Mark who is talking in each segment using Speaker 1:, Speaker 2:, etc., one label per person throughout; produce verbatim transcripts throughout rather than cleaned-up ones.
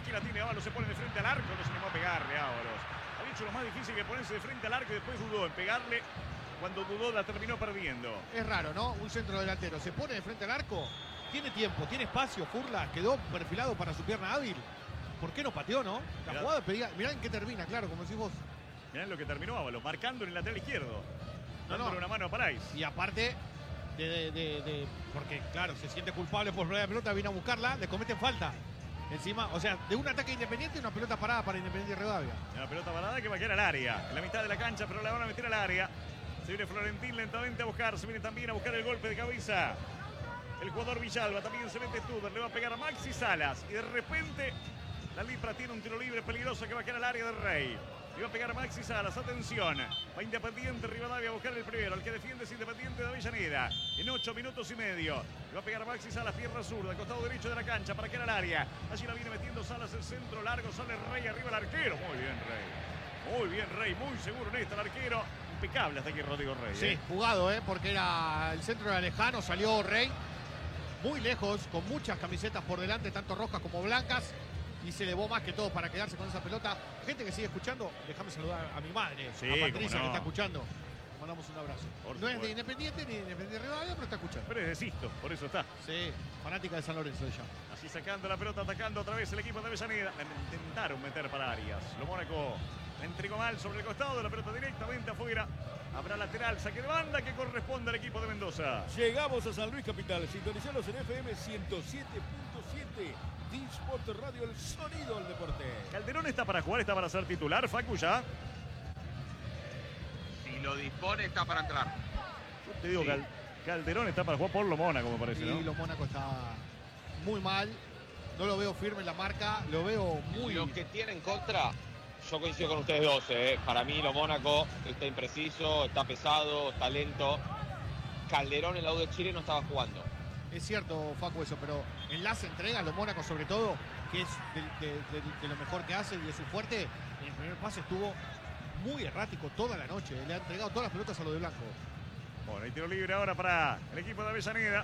Speaker 1: Aquí la tiene Ábalos, se pone de frente al arco, no se animó a pegarle Ábalos. Había hecho lo más difícil que ponerse de frente al arco y después dudó en pegarle. Cuando dudó la terminó perdiendo.
Speaker 2: Es raro, ¿no? Un centro delantero se pone de frente al arco, tiene tiempo, tiene espacio, Furla quedó perfilado para su pierna hábil. ¿Por qué no pateó, no? La
Speaker 1: Mirá.
Speaker 2: jugada pedía, mirá en qué termina, claro, como decís vos.
Speaker 1: Mirá lo que terminó Ábalos, marcando en el lateral izquierdo.
Speaker 2: No,
Speaker 1: Dándole
Speaker 2: no.
Speaker 1: una mano a Parais.
Speaker 2: Y aparte, de, de, de, de- porque claro, se siente culpable por la pelota, viene a buscarla, le cometen falta. Encima, o sea, de un ataque Independiente, una pelota parada para Independiente Rivadavia.
Speaker 1: Una pelota parada que va a quedar al área. En la mitad de la cancha, pero la van a meter al área. Se viene Florentín lentamente a buscar. Se viene también a buscar el golpe de cabeza. El jugador Villalba también se mete Stuber. Le va a pegar a Maxi Salas. Y de repente la Lipra tiene un tiro libre peligroso que va a quedar al área del Rey. Le va a pegar a Maxi Salas. Atención. Va Independiente Rivadavia a buscar el primero. El que defiende es Independiente de Avellaneda. En ocho minutos y medio. Le va a pegar a Maxi Salas, pierna zurda, costado derecho de la cancha para quedar al área. Allí la viene metiendo Salas, el centro largo. Sale Rey arriba el arquero. Muy bien, Rey. Muy bien, Rey. Muy seguro en esta el arquero. Impecable hasta aquí Rodrigo Rey.
Speaker 2: Sí,
Speaker 1: ¿eh?
Speaker 2: jugado, ¿eh? Porque era el centro era lejano, salió Rey muy lejos, con muchas camisetas por delante, tanto rojas como blancas, y se elevó más que todo para quedarse con esa pelota. Gente que sigue escuchando, déjame saludar a mi madre,
Speaker 1: Sí,
Speaker 2: a Patricia,
Speaker 1: cómo no.
Speaker 2: que está escuchando. Mandamos un abrazo.
Speaker 1: Por
Speaker 2: No es
Speaker 1: supuesto.
Speaker 2: de Independiente ni de Independiente Rivadavia, pero está escuchando.
Speaker 1: Pero es de Sisto, por eso está.
Speaker 2: Sí, fanática de San Lorenzo ella.
Speaker 1: Así sacando la pelota, atacando otra vez el equipo de Avellaneda. Intentaron meter para Arias. Lo Mónaco la entregó mal sobre el costado de la pelota directamente afuera. Habrá lateral, saque de banda que corresponde al equipo de Mendoza.
Speaker 3: Llegamos a San Luis Capital, sintonizados en F M ciento siete punto siete. D-Sport Radio, el sonido del deporte.
Speaker 1: Calderón está para jugar, está para ser titular, Facu ya.
Speaker 4: Si lo dispone, está para entrar.
Speaker 1: Yo te digo,
Speaker 4: Sí.
Speaker 1: Cal- Calderón está para jugar por lo Mónaco, me parece,
Speaker 2: Y
Speaker 1: ¿no?
Speaker 2: los Mónaco está muy mal. No lo veo firme en la marca, lo veo muy...
Speaker 4: Lo que tiene en contra, yo coincido con ustedes dos. eh. Para mí, lo Mónaco está impreciso, está pesado, está lento. Calderón en la U de Chile no estaba jugando.
Speaker 2: Es cierto, Facu, eso, pero en las entregas, los Mónacos sobre todo, que es de, de- de- de lo mejor que hace y de su fuerte, en el primer pase estuvo muy errático toda la noche. Le ha entregado todas las pelotas a lo de Blanco.
Speaker 1: Bueno, hay tiro libre ahora para el equipo de Avellaneda.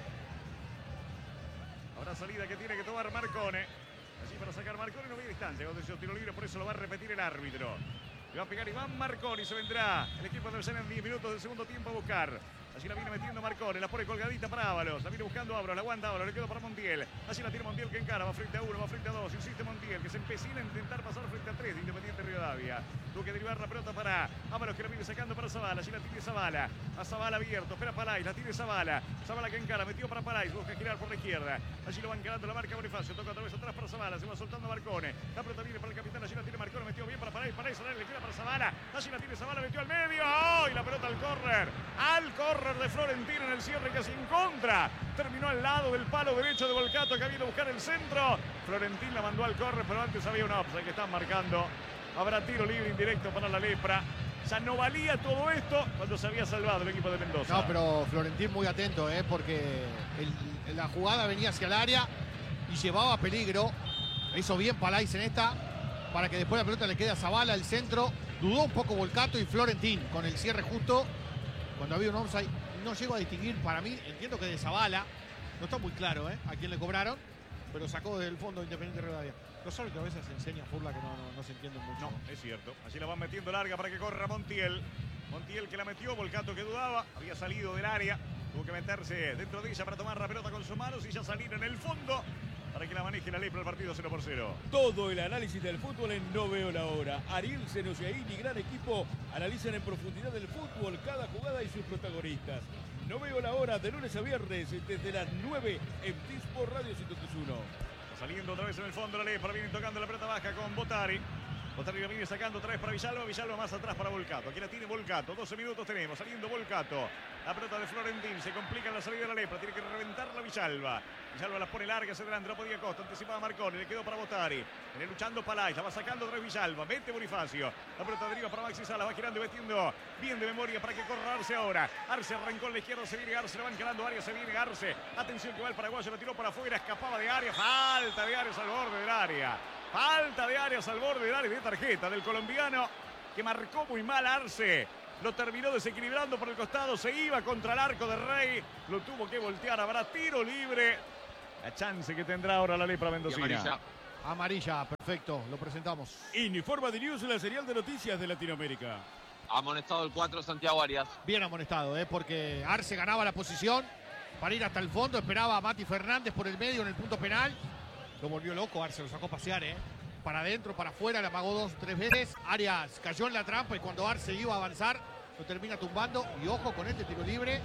Speaker 1: Habrá salida que tiene que tomar Marcone. Allí para sacar Marcone no había distancia. Cuando hizo tiro libre, por eso lo va a repetir el árbitro. Le va a pegar Iván Marcone y se vendrá el equipo de Avellaneda en diez minutos del segundo tiempo a buscar. Allí la viene metiendo Marcone, la pone colgadita para Ábalos. La viene buscando Ábalos, la aguanta Ábalos, le quedó para Montiel. Allí la tiene Montiel que encara, va frente a uno, va frente a dos. Insiste Montiel, que se empecina a intentar pasar frente a tres de Independiente Rivadavia. Tuvo que derivar la pelota para Ábalos, que la viene sacando para Zavala. Allí la tiene Zavala. A Zavala abierto, espera Palais, la tiene Zavala. Zavala que encara, metió para Palais, busca girar por la izquierda. Allí lo va encarando la marca Bonifacio, toca otra vez atrás para Zavala, se va soltando Marcone. La pelota viene para el capitán, allí la tiene Marcone, metió bien para Palais, Palais, le queda para Zavala. Allí la tiene Zavala, metió al medio. ¡Oh! Y la pelota al córner. Al córner de Florentino en el cierre casi en contra. Terminó al lado del palo derecho de Volcato que ha ido a buscar el centro. Florentín la mandó al córner, pero antes había un offside que están marcando. Habrá tiro libre indirecto para la Lepra. Ya no valía todo esto cuando se había salvado el equipo de Mendoza.
Speaker 2: No, pero Florentín muy atento, ¿eh? Porque el- la jugada venía hacia el área y llevaba peligro. Hizo bien Palais en esta para que después la pelota le quede a Zavala, el centro. Dudó un poco Volcato y Florentín con el cierre justo. Cuando había un offside, no llego a distinguir, para mí, entiendo que de Zavala. No está muy claro, ¿eh? A quién le cobraron, pero sacó desde el fondo Independiente Rivadavia. Los árbitros a veces enseña Furla que no, no, no se entienden mucho.
Speaker 1: No, es cierto. Allí la van metiendo larga para que corra Montiel. Montiel que la metió, Volcato que dudaba, había salido del área. Tuvo que meterse dentro de ella para tomar la pelota con sus manos y ya salir en el fondo para que la maneje la Lepra el partido cero por cero.
Speaker 3: Todo el análisis del fútbol en No Veo la Hora. Ariel Senosiaín y gran equipo analizan en profundidad el fútbol, cada jugada y sus protagonistas. No Veo la Hora de lunes a viernes desde las nueve en D-Sport Radio ciento tres punto uno.
Speaker 1: Saliendo otra vez en el fondo la Lepra, viene tocando la pelota baja con Botari. Botari la viene sacando otra vez para Villalba, Villalba más atrás para Volcato. Aquí la tiene Volcato, doce minutos tenemos, saliendo Volcato. La pelota de Florentín, se complica en la salida de la Lepra, tiene que reventar la Villalba. Villalba la pone larga hacia adelante, no podía Costa, anticipaba Marconi, le quedó para Botari. Viene luchando Palais, la va sacando otra vez Villalba, mete Bonifacio. La pelota deriva para Maxi Salas, va girando y metiendo bien de memoria para que corra Arce ahora. Arce arrancó en la izquierda, se viene Arce, le van calando Arias, se viene Arce. Atención que va el paraguayo, lo tiró para afuera, escapaba de Arias, falta de Arias al borde del área. Falta de Arias al borde del área de tarjeta del colombiano que marcó muy mal Arce. Lo terminó desequilibrando por el costado, se iba contra el arco de Rey, lo tuvo que voltear, habrá tiro libre. La chance que tendrá ahora la Lepra
Speaker 4: Y
Speaker 1: mendocina.
Speaker 4: amarilla.
Speaker 2: Amarilla, perfecto, lo presentamos.
Speaker 3: Informa de News, la serial de noticias de Latinoamérica.
Speaker 4: Amonestado el cuatro, Santiago Arias.
Speaker 2: Bien amonestado, ¿eh? Porque Arce ganaba la posición para ir hasta el fondo, esperaba a Mati Fernández por el medio en el punto penal. Lo volvió loco, Arce lo sacó a pasear, ¿eh? Para adentro, para afuera, le apagó dos, tres veces. Arias cayó en la trampa y cuando Arce iba a avanzar, lo termina tumbando. Y ojo con este tiro libre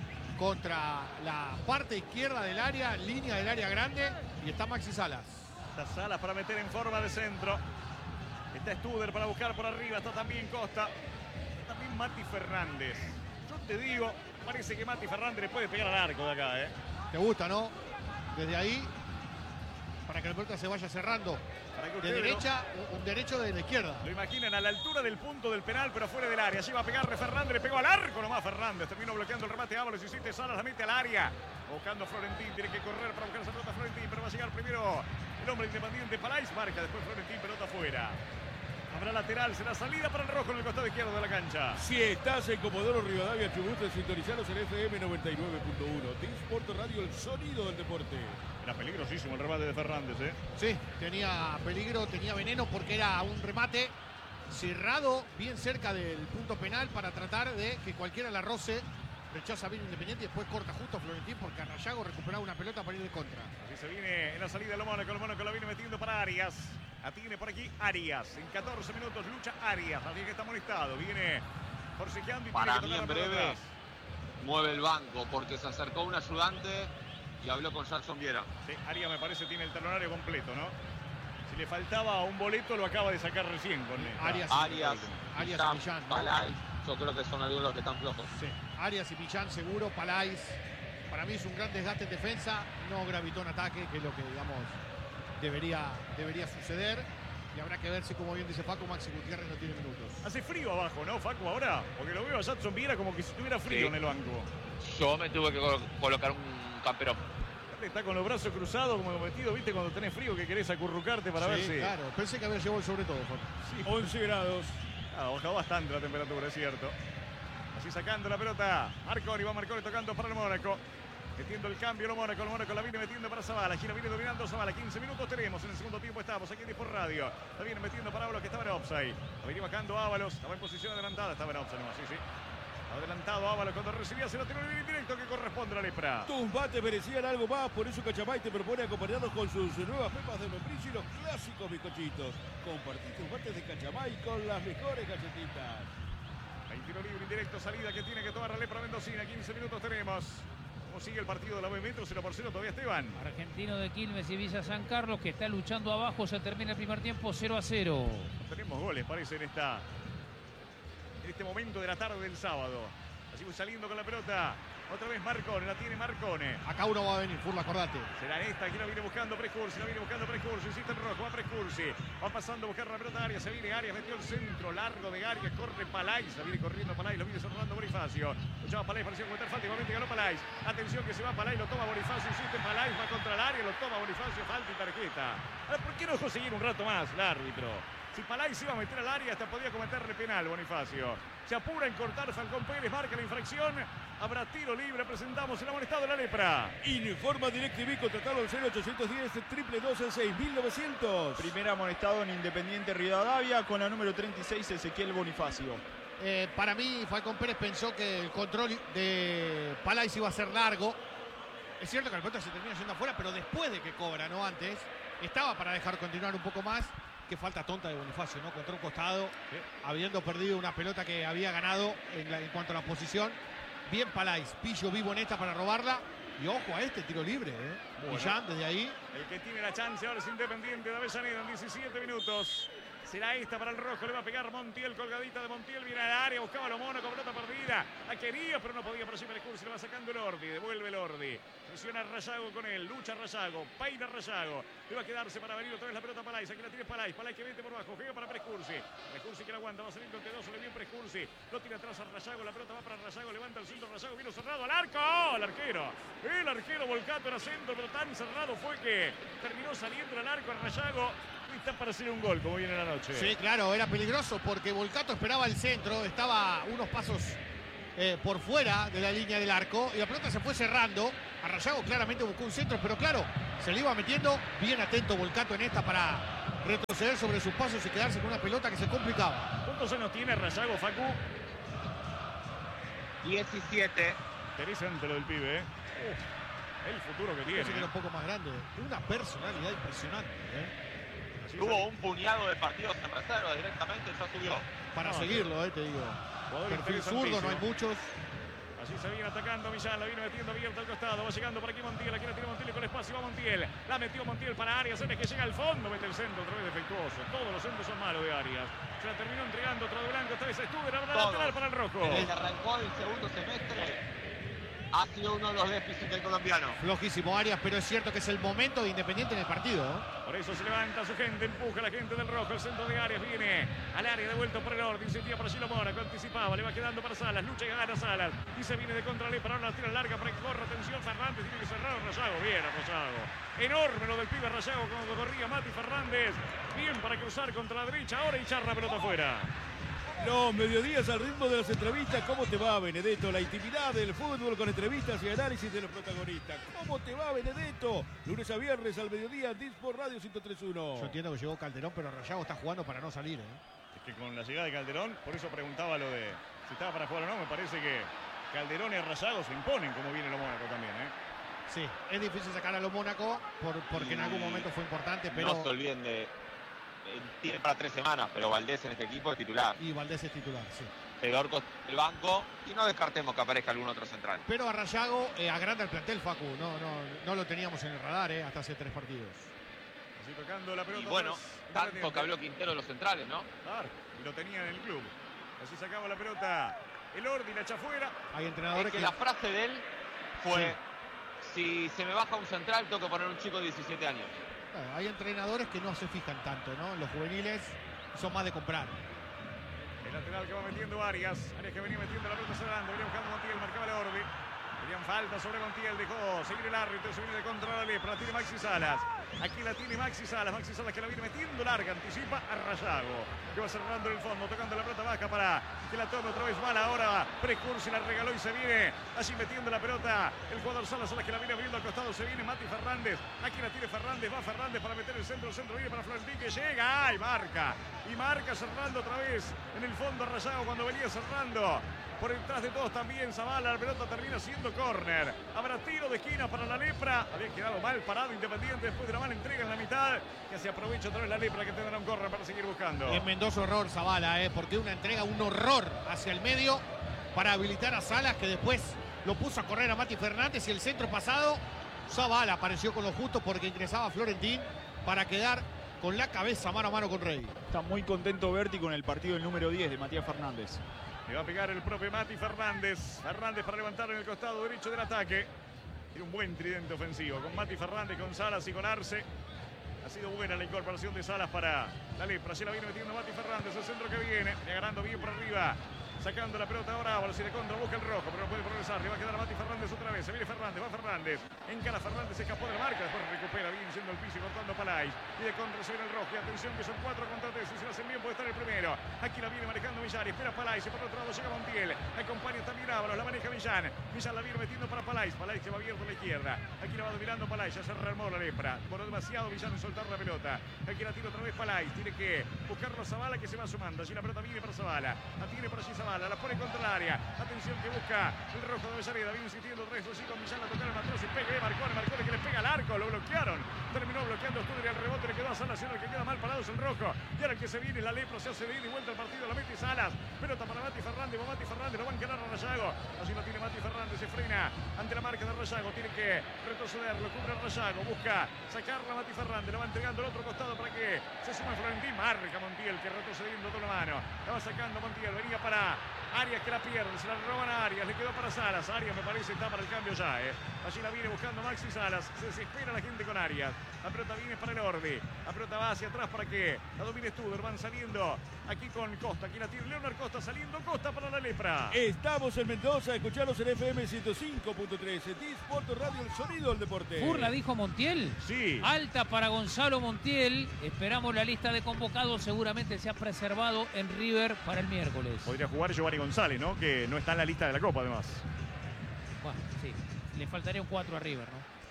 Speaker 2: contra la parte izquierda del área, línea del área grande, y está Maxi Salas.
Speaker 1: Está Salas para meter en forma de centro. Está Studer para buscar por arriba, está también Costa. Está también Mati Fernández. Yo te digo, parece que Mati Fernández le puede pegar al arco de acá, ¿eh?
Speaker 2: Te gusta, ¿no? Desde ahí, para que la pelota se vaya cerrando.
Speaker 1: Para que
Speaker 2: De derecha, lo... un derecho de la izquierda.
Speaker 1: Lo imaginan a la altura del punto del penal, pero fuera del área. Allí va a pegarle Fernández, le pegó al arco nomás Fernández. Terminó bloqueando el remate Ábalos y Cite Salas la mete al área. Buscando a Florentín, tiene que correr para buscar esa pelota Florentín, pero va a llegar primero el hombre independiente Palais, marca después Florentín, pelota afuera. Habrá lateral, será salida para el rojo en el costado izquierdo de la cancha.
Speaker 3: Si estás en Comodoro Rivadavia, Chubut, sintonizaros en F M noventa y nueve punto uno. T-Sport Radio, el sonido del deporte.
Speaker 1: Era peligrosísimo el remate de Fernández, ¿eh?
Speaker 2: Sí, tenía peligro, tenía veneno porque era un remate cerrado bien cerca del punto penal para tratar de que cualquiera la roce. Rechaza bien Independiente y después corta justo a Florentín porque Arrayago recuperaba una pelota para ir de contra.
Speaker 1: Así se viene en la salida de Mónaco. El Mónaco la viene metiendo para Arias. La tiene por aquí Arias. En catorce minutos lucha Arias. Así que está molestado. Viene forcejeando y
Speaker 4: Para
Speaker 1: tiene
Speaker 4: mí
Speaker 1: que
Speaker 4: en
Speaker 1: tocar la
Speaker 4: breve
Speaker 1: pelota.
Speaker 4: mueve el banco porque se acercó un ayudante y habló con Jackson Viera.
Speaker 1: Sí, Arias me parece tiene el talonario completo, ¿no? Si le faltaba un boleto lo acaba de sacar recién con esta.
Speaker 2: Arias,
Speaker 4: Arias,
Speaker 2: Arias
Speaker 4: Millán,
Speaker 2: y Millán, ¿no?
Speaker 4: Palay. Yo creo que son algunos los que están flojos.
Speaker 2: Sí, Arias y Millán seguro, Palais. Para mí es un gran desgaste en defensa, no gravitó en ataque, que es lo que, digamos, debería, debería suceder. Y habrá que ver si, como bien dice Facu, Maxi Gutiérrez no tiene minutos.
Speaker 1: Hace frío abajo, ¿no, Facu, ahora? Porque lo veo a Jackson Viera como que si tuviera frío
Speaker 4: Sí.
Speaker 1: en el banco.
Speaker 4: Yo me tuve que col- colocar un camperón.
Speaker 1: Está con los brazos cruzados como metido, ¿viste? Cuando tenés frío que querés acurrucarte para
Speaker 2: Sí,
Speaker 1: ver si...
Speaker 2: claro, pensé que había llevado el sobre todo, Facu.
Speaker 1: Sí.
Speaker 3: once grados.
Speaker 1: Ah, bajó bastante la temperatura, es cierto. Así sacando la pelota. Marconi, va Marconi tocando para el Mónaco. Metiendo el cambio el Mónaco. El Mónaco la viene metiendo para Zavala. Aquí la viene dominando Zavala. quince minutos tenemos. En el segundo tiempo estamos aquí en Sport Radio. La viene metiendo para Ábalos que estaba en offside. La venía bajando Ábalos. Estaba en posición adelantada. Estaba en offside nomás, sí, sí. Adelantado Ábalos cuando recibía. Se lo tiró en directo que corresponde a la lepra.
Speaker 3: Tus bates merecían algo más, por eso Cachamay te propone acompañarnos con sus nuevas pepas de membrillo y los clásicos bizcochitos. Compartí tus bates de Cachamay con las mejores galletitas.
Speaker 1: Hay tiro libre indirecto, salida que tiene que tomar la lepra mendocina. quince minutos tenemos. ¿Cómo sigue el partido de la B Metro? cero por cero todavía Esteban.
Speaker 5: Argentino de Quilmes y Villa San Carlos que está luchando abajo. Se termina el primer tiempo cero a cero.
Speaker 1: No tenemos goles, parece, en esta en este momento de la tarde del sábado. Así voy saliendo con la pelota. Otra vez Marcone, la tiene Marcone.
Speaker 2: Acá uno va a venir, Furla, acordate.
Speaker 1: Será esta, aquí la viene buscando Prescursi, la viene buscando Prescursi, insiste en rojo, va Prescursi. Va pasando a buscar la pelota a Arias, se viene Arias, metió el centro largo de Arias, corre Palais, la viene corriendo Palais, lo viene cerrando Bonifacio. Luchaba Palais, parecía cometer falta, igualmente ganó Palais. Atención que se va Palais, lo toma Bonifacio, insiste Palais, va contra el área, lo toma Bonifacio, falta y tarjeta. A ver, ¿por qué no dejó seguir un rato más el árbitro? Si Palais iba a meter al área, hasta podía cometerle penal Bonifacio. Se apura en cortar Falcón Pérez, marca la infracción. Habrá tiro libre, presentamos el amonestado de la lepra.
Speaker 3: Informa DirecTV, contratalo al cero ochocientos diez, triple doce, seis mil novecientos.
Speaker 6: Primer amonestado en Independiente Rivadavia con la número treinta y seis, Ezequiel Bonifacio.
Speaker 2: Eh, para mí, Falcón Pérez pensó que el control de Palais iba a ser largo. Es cierto que la pelota se termina yendo afuera, pero después de que cobra, no antes, estaba para dejar continuar un poco más. Qué falta tonta de Bonifacio, ¿no? Contra un costado, eh, habiendo perdido una pelota que había ganado en, la, en cuanto a la posición. Bien Palais, Pillo vivo en esta para robarla. Y ojo a este tiro libre, ¿eh?
Speaker 1: Bueno.
Speaker 2: Millán desde ahí.
Speaker 1: El que tiene la chance ahora es Independiente de Avellaneda en diecisiete minutos. Será esta para el rojo, le va a pegar Montiel, colgadita de Montiel, viene al área, buscaba a lo mono con pelota perdida. La quería, pero no podía por encima del curso, le va sacando el Ordi, devuelve el Ordi. Presiona Rayago con él, lucha Rayago, peina Rayago. Le va a quedarse para venir otra vez la pelota Palais, aquí la tiene Palais, Palais que mete por abajo, juega para Prescursi. Prescursi que la aguanta, va a salir con Tedoso, le viene Prescursi. Lo tira atrás a Rayago, la pelota va para Rayago, levanta el centro, Rayago vino cerrado al arco. ¡Oh, el arquero! El arquero Volcato era centro, pero tan cerrado fue que terminó saliendo al arco a Rayago. Está para hacer un gol, como viene la noche.
Speaker 2: Sí, claro, era peligroso porque Volcato esperaba el centro, estaba unos pasos eh, por fuera de la línea del arco y la pelota se fue cerrando. Arrayago claramente buscó un centro, pero claro, Se le iba metiendo, bien atento Volcato en esta para retroceder sobre sus pasos y quedarse con una pelota que se complicaba.
Speaker 1: ¿Cuántos años tiene Rayago, Facu?
Speaker 4: diecisiete.
Speaker 1: Interesante lo del pibe, ¿eh? Uf, el futuro que tiene.
Speaker 2: Parece que era un poco más grande. Una personalidad impresionante, ¿eh?
Speaker 1: Así
Speaker 4: Tuvo
Speaker 1: sale-
Speaker 4: un puñado de partidos en reserva directamente, ya subió.
Speaker 2: Para
Speaker 1: No,
Speaker 2: seguirlo, eh, te digo.
Speaker 1: Jugador
Speaker 2: Perfil zurdo, no hay
Speaker 1: interesantísimo.
Speaker 2: muchos.
Speaker 1: Así se viene atacando Millán, la viene metiendo abierta al costado, va llegando por aquí Montiel, aquí la tiene Montiel con espacio, va Montiel, la metió Montiel para Arias, antes que llega al fondo, mete el centro, otra vez defectuoso, todos los centros son malos de Arias, se la terminó entregando otra de Blanco, esta vez Stuber, ahora
Speaker 4: Todos.
Speaker 1: lateral para el rojo.
Speaker 4: Desde que arrancó el segundo semestre, ha sido uno de los déficits del colombiano.
Speaker 2: Flojísimo Arias, pero es cierto que es el momento de Independiente en el partido, ¿eh?
Speaker 1: Por eso se levanta su gente, empuja a la gente del rojo, el centro de Arias viene al área, devuelto por el orden, sentía para Gilo Mónaco, anticipaba, le va quedando para Salas, lucha y gana Salas, y se viene de contrale, para ahora la tira larga para que corra, atención Fernández, tiene que cerrar a Rayago, bien a Rayago, enorme lo del pibe Rayago cuando corría Mati Fernández, bien para cruzar contra la derecha, ahora y echar la pelota afuera.
Speaker 3: Los mediodías al ritmo de las entrevistas. ¿Cómo te va, Benedetto? La intimidad del fútbol con entrevistas y análisis de los protagonistas. ¿Cómo te va, Benedetto? Lunes a viernes al mediodía, Disport Radio ciento tres punto uno.
Speaker 2: Yo entiendo que llegó Calderón, pero Rayago está jugando para no salir, ¿eh?
Speaker 1: Es que con la llegada de Calderón, por eso preguntaba lo de si estaba para jugar o no, me parece que Calderón y Rayago se imponen como viene lo Mónaco también, ¿eh?
Speaker 2: Sí, es difícil sacar a lo Mónaco por, porque en algún momento fue importante, pero...
Speaker 4: No se olviden de... eh, Tiene para tres semanas, pero Valdés en este equipo es titular.
Speaker 2: Y Valdés es titular, sí.
Speaker 4: Fedor el banco y no descartemos que aparezca algún otro central.
Speaker 2: Pero a Rayago eh, agranda el plantel, Facu. No, no, no lo teníamos en el radar, ¿eh? Hasta hace tres partidos.
Speaker 1: Así tocando la pelota.
Speaker 4: Y bueno,
Speaker 1: atrás,
Speaker 4: tanto
Speaker 1: Independiente.
Speaker 4: que habló Quintero de los centrales, ¿no?
Speaker 1: Claro, y lo tenía en el club. Así sacaba la pelota el Ordi, la echa afuera.
Speaker 2: Hay
Speaker 4: Es
Speaker 2: entrenadores
Speaker 4: que
Speaker 2: que...
Speaker 4: la frase de él fue: si se me baja un central, tengo que poner un chico de diecisiete años.
Speaker 2: Bueno, hay entrenadores que no se fijan tanto, ¿no? Los juveniles son más de comprar.
Speaker 1: El lateral que va metiendo Arias. Arias que venía metiendo la pelota cerrando. Venía buscando Montiel, marcaba el Ordi. Tenían falta sobre Montiel, dejó seguir el árbitro, se viene de contra la lepra, la tiene Maxi Salas. Aquí la tiene Maxi Salas, Maxi Salas que la viene metiendo larga, anticipa a Rayago, que va cerrando en el fondo, tocando la pelota baja para que la tome otra vez mal ahora. Precursi la regaló y se viene allí metiendo la pelota. El jugador Salas, Salas que la viene abriendo al costado, se viene Mati Fernández. Aquí la tiene Fernández, va Fernández para meter el centro, el centro viene para Florentín que llega, ¡ay! Marca, y marca cerrando otra vez en el fondo a Rayago cuando venía cerrando. Por detrás de todos también Zavala, la pelota termina siendo córner. Habrá tiro de esquina para la lepra. Había quedado mal parado Independiente después de la mala entrega en la mitad. Que se aprovecha otra vez la lepra que tendrá un córner para seguir buscando.
Speaker 2: Es Mendoza horror Zavala, ¿eh? Porque una entrega, un horror hacia el medio para habilitar a Salas, que después lo puso a correr a Mati Fernández y el centro pasado. Zavala apareció con lo justo porque ingresaba Florentín para quedar con la cabeza mano a mano con Rey.
Speaker 6: Está muy contento Berti con el partido del número diez de Matías Fernández.
Speaker 1: Le va a pegar el propio Mati Fernández. Fernández para levantar en el costado derecho del ataque. Tiene un buen tridente ofensivo con Mati Fernández, con Salas y con Arce. Ha sido buena la incorporación de Salas para la lepra. Se la viene metiendo Mati Fernández. El centro que viene. Viene ganando bien por arriba. Sacando la pelota ahora. Ahora si de contra busca el rojo, pero no puede progresar. Le va a quedar a Mati Fernández otra vez. Se viene Fernández. Va Fernández. Encara Fernández. Se escapó de la marca. Después recupera bien siendo el piso y cortando Palais. Y de contra se viene el rojo. Y atención que son cuatro contra tres. Si se lo hacen bien puede estar el primero. Aquí la viene manejando Millán. Espera Palais. Y por otro lado llega Montiel. Acompaña también Ábalos. La maneja Millán. Millán la viene metiendo para Palais. Palais que va abierto a la izquierda. Aquí la va dominando Palais. Ya se rearmó la lepra. Por demasiado Millán en soltar la pelota. Aquí la tira otra vez Palais. Tiene que buscarlo a Zavala que se va sumando. Allí la pelota viene para Zavala. La tiene por allí Zavala. La pone contra el área. Atención que busca el rojo de Avellaneda. Viene insistiendo tres allí con Millán. La tocaron atrás y pega. Y Marcone. Marcone que le pega al arco. Lo bloquearon. Terminó bloqueando Studer y al rebote le quedó a Salas. El que queda mal parado es el rojo. Y ahora el que se viene la lepra. Se hace de ida y vuelta al partido. La mete Salas. Pelota para Mati Fernández. Va Mati Fernández. Lo va a encarar a Rayago. Allí lo tiene Mati Fernández. Se frena ante la marca de Rayago. Tiene que retroceder. Lo cubre Rayago. Busca sacarla a Mati Fernández. Lo va entregando al otro costado para que se suma Florentín. Marca Montiel que retrocediendo toda la mano. La va sacando Montiel. Venía para Arias que la pierde. Se la roban a Arias. Le quedó para Salas. Arias me parece está para el cambio ya. Eh. Allí la viene buscando Maxi Salas. Se desespera la gente con Arias. La pelota viene para el Ordi. La pelota va hacia atrás para que la domine Studer. Van saliendo aquí con Costa. Aquí la tiene Leonard Costa saliendo. Costa para la lepra.
Speaker 3: Estamos en Mendoza, escucharos en F M ciento cinco punto tres. Disport Radio, el sonido del deporte.
Speaker 5: Furla dijo Montiel.
Speaker 1: Sí.
Speaker 5: Alta para Gonzalo Montiel. Esperamos la lista de convocados. Seguramente se ha preservado en River para el miércoles.
Speaker 1: Podría jugar Giovanni González, ¿no? Que no está en la lista de la Copa, además.
Speaker 5: Bueno, sí. Le faltaría un cuatro a River, ¿no?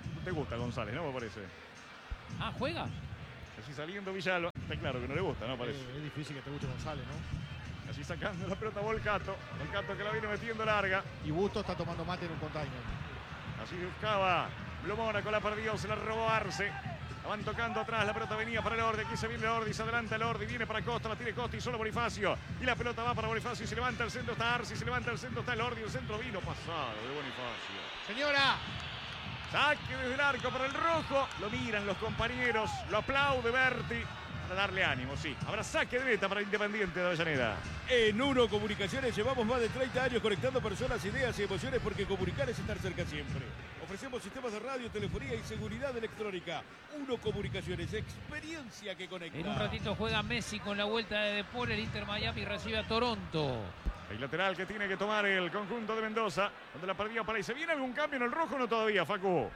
Speaker 1: No te gusta González, ¿no? Me parece.
Speaker 5: Ah, ¿juega?
Speaker 1: Así saliendo Villalba. Está claro que no le gusta, ¿no? Parece.
Speaker 2: Eh, es difícil que te guste González, ¿no?
Speaker 1: Así sacando la pelota Volcato. Volcato que la viene metiendo larga.
Speaker 2: Y Busto está tomando mate en un container.
Speaker 1: Así buscaba Blomónaco, la perdió, se la robó Arce. La van tocando atrás, la pelota venía para Lordi. Aquí se viene Lordi, se adelanta Lordi, viene para Costa, la tiene Costa y solo Bonifacio. Y la pelota va para Bonifacio y se levanta el centro, está Arce, se levanta el centro, está Lordi, el centro vino pasado de Bonifacio.
Speaker 2: Señora,
Speaker 1: Saque desde el arco para el rojo. Lo miran los compañeros, lo aplaude Berti para darle ánimo, sí. Habrá saque de meta para Independiente de Avellaneda.
Speaker 3: En Uno Comunicaciones llevamos más de treinta años conectando personas, ideas y emociones porque comunicar es estar cerca siempre. Ofrecemos sistemas de radio, telefonía y seguridad electrónica. Uno Comunicaciones, experiencia que conecta.
Speaker 5: En un ratito juega Messi con la vuelta de De Paul. El Inter Miami recibe a Toronto.
Speaker 1: El lateral que tiene que tomar el conjunto de Mendoza, donde la perdía para ahí. ¿Se viene algún cambio en el rojo o no todavía, Facu?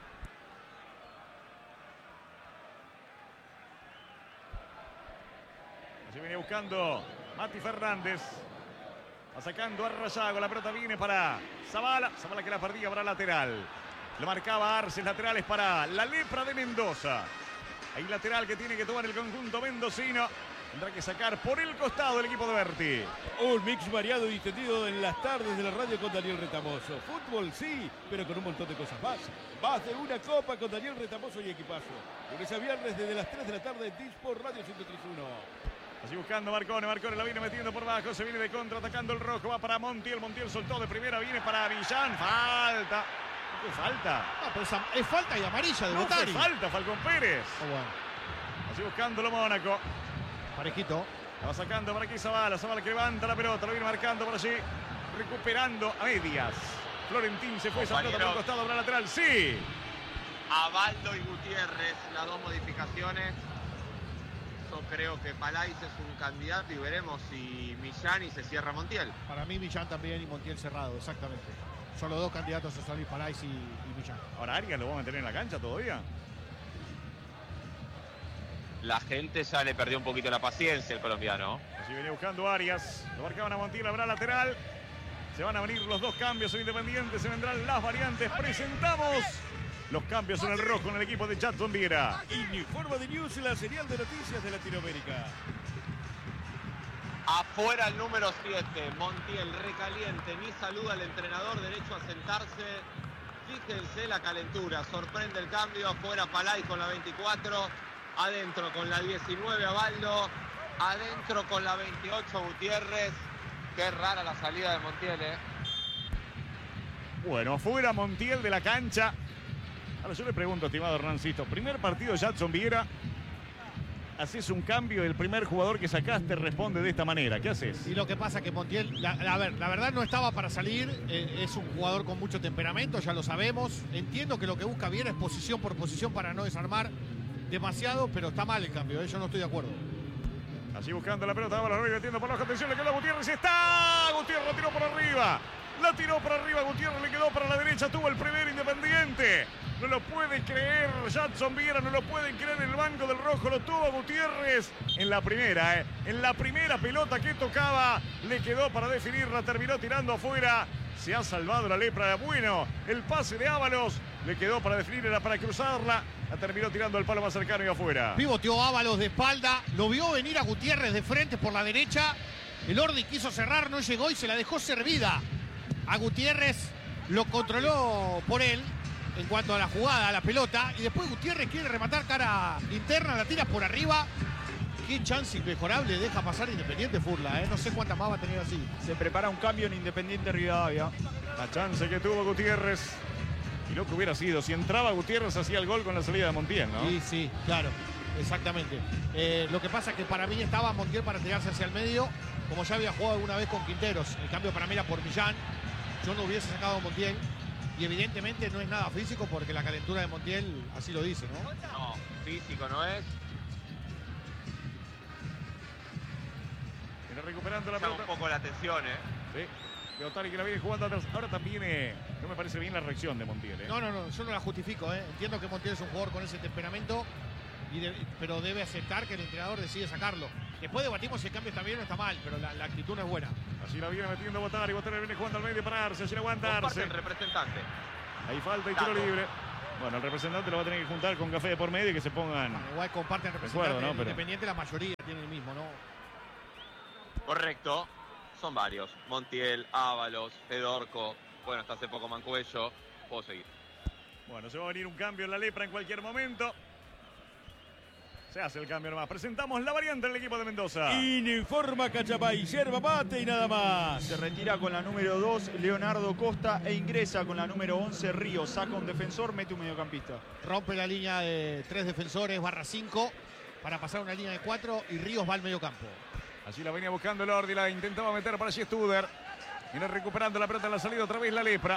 Speaker 1: Así viene buscando Mati Fernández. Va sacando a Rayago. La pelota viene para Zavala. Zavala que la perdía para lateral. Lo marcaba Arce. Laterales para la Lepra de Mendoza. Hay lateral que tiene que tomar el conjunto mendocino. Tendrá que sacar por el costado el equipo de Berti.
Speaker 3: Un mix variado y distendido en las tardes de la radio con Daniel Retamoso. Fútbol sí, pero con un montón de cosas más. Más de una copa con Daniel Retamoso y equipazo. Lunes a viernes desde las tres de la tarde en Disport Radio ciento tres punto uno.
Speaker 1: Así buscando Marcone, Marcone la viene metiendo por bajo, se viene de contra, atacando el rojo, va para Montiel, Montiel soltó de primera, viene para Villán, falta. ¿Qué falta?
Speaker 2: ah, pero esa- es falta y amarilla de
Speaker 1: No fue
Speaker 2: Botari.
Speaker 1: falta, Falcón Pérez.
Speaker 2: Oh, bueno,
Speaker 1: Así buscándolo Mónaco.
Speaker 2: parejito.
Speaker 1: La va sacando para aquí Zavala, Zavala que levanta la pelota, lo viene marcando por allí, recuperando a medias. Florentín se fue esa pelota por el costado para el lateral, sí.
Speaker 4: Abaldo y Gutiérrez, las dos modificaciones. Yo creo que Palais es un candidato y veremos si Millán y se cierra Montiel.
Speaker 2: Para mí Millán también y Montiel cerrado, exactamente. Son los dos candidatos a salir, Palais y, y Millán.
Speaker 1: Ahora Arias lo va a meter en la cancha todavía.
Speaker 4: La gente ya le perdió un poquito la paciencia al colombiano.
Speaker 1: Así venía buscando Arias, lo marcaban a Montiel, habrá lateral. Se van a venir los dos cambios en Independiente, se vendrán las variantes. Presentamos los cambios en el rojo en el equipo de Jadson Viera.
Speaker 3: Informa de News, la señal de noticias de Latinoamérica.
Speaker 4: Afuera el número siete, Montiel recaliente, ni saluda al entrenador, derecho a sentarse. Fíjense la calentura, sorprende el cambio. Afuera Palais con la veinticuatro, adentro con la diecinueve Abaldo, adentro con la veintiocho Gutiérrez. Qué rara la salida de Montiel, ¿eh?
Speaker 1: Bueno, afuera Montiel de la cancha. Ahora yo le pregunto, estimado Hernán Sisto, primer partido Jadson Viera, haces un cambio, el primer jugador que sacaste responde de esta manera, ¿qué haces?
Speaker 2: Y lo que pasa que Montiel, la, la- a ver, la verdad no estaba para salir, eh, es un jugador con mucho temperamento, ya lo sabemos. Entiendo que lo que busca bien es posición por posición para no desarmar demasiado, pero está mal el cambio, eh, yo no estoy de acuerdo.
Speaker 1: Así buscando la pelota, ahora lo voy metiendo por abajo, atención, le quedó a Gutiérrez, está, Gutiérrez la tiró por arriba, la tiró por arriba, Gutiérrez le quedó para la derecha, tuvo el primer Independiente, no lo puede creer Jadson Viera, no lo pueden creer en el banco del rojo, lo tuvo Gutiérrez en la primera, eh, en la primera pelota que tocaba, le quedó para definirla, terminó tirando afuera, se ha salvado la Lepra, bueno, el pase de Ábalos, le quedó para definirla, para cruzarla, la terminó tirando al palo más cercano y afuera.
Speaker 2: Pivoteó Ábalos de espalda, lo vio venir a Gutiérrez de frente por la derecha. El Ordi quiso cerrar, no llegó y se la dejó servida a Gutiérrez. Lo controló por él en cuanto a la jugada, a la pelota. Y después Gutiérrez quiere rematar cara interna, la tira por arriba. Qué chance inmejorable deja pasar Independiente Furla, ¿eh? No sé cuántas más va a tener así.
Speaker 6: Se prepara un cambio en Independiente Rivadavia.
Speaker 1: La chance que tuvo Gutiérrez. Y lo que hubiera sido, si entraba Gutiérrez hacía el gol con la salida de Montiel, ¿no?
Speaker 2: Sí, sí, claro, exactamente. Eh, lo que pasa es que para mí estaba Montiel para tirarse hacia el medio, como ya había jugado alguna vez con Quinteros. El cambio para mí era por Millán. Yo no hubiese sacado a Montiel. Y evidentemente no es nada físico porque la calentura de Montiel así lo dice, ¿no?
Speaker 4: No, físico no es.
Speaker 1: Viene recuperando la
Speaker 4: Llama un
Speaker 1: pelota.
Speaker 4: poco la atención, ¿eh?
Speaker 1: Sí. Otari que la viene jugando atrás. Ahora también eh, no me parece bien la reacción de Montiel. ¿eh?
Speaker 2: No, no, no, yo no la justifico, ¿eh? Entiendo que Montiel es un jugador con ese temperamento, y de- pero debe aceptar que el entrenador decide sacarlo. Después debatimos si el cambio está bien o está mal, pero la, la actitud no es buena.
Speaker 1: Así la viene metiendo Botari. Botari viene jugando al medio para Arce. Allí la aguanta
Speaker 4: Comparte
Speaker 1: Arce.
Speaker 4: el representante.
Speaker 1: Ahí falta y tiro
Speaker 4: Tato.
Speaker 1: libre. Bueno, el representante lo va a tener que juntar con café de por medio y que se pongan...
Speaker 2: Bueno, igual comparten representantes
Speaker 1: acuerdo, ¿no?
Speaker 2: del
Speaker 1: Pero-
Speaker 2: Independiente, la mayoría tienen el mismo, ¿no?
Speaker 4: Correcto, son varios. Montiel, Ábalos, Fedorco, bueno, hasta hace poco Mancuello. Puedo seguir.
Speaker 1: Bueno, se va a venir un cambio en la lepra en cualquier momento. Se hace el cambio nomás. Presentamos la variante del equipo de Mendoza.
Speaker 3: Informa Cachapay, yerba mate y nada más.
Speaker 6: Se retira con la número dos, Leonardo Costa, e ingresa con la número once, Ríos. Saca un defensor, mete un mediocampista.
Speaker 2: Rompe la línea de tres defensores, barra cinco, para pasar una línea de cuatro y Ríos va al medio campo.
Speaker 1: Allí la venía buscando Lordi, la intentaba meter para allí Studer. Viene recuperando la pelota en la salida otra vez la lepra.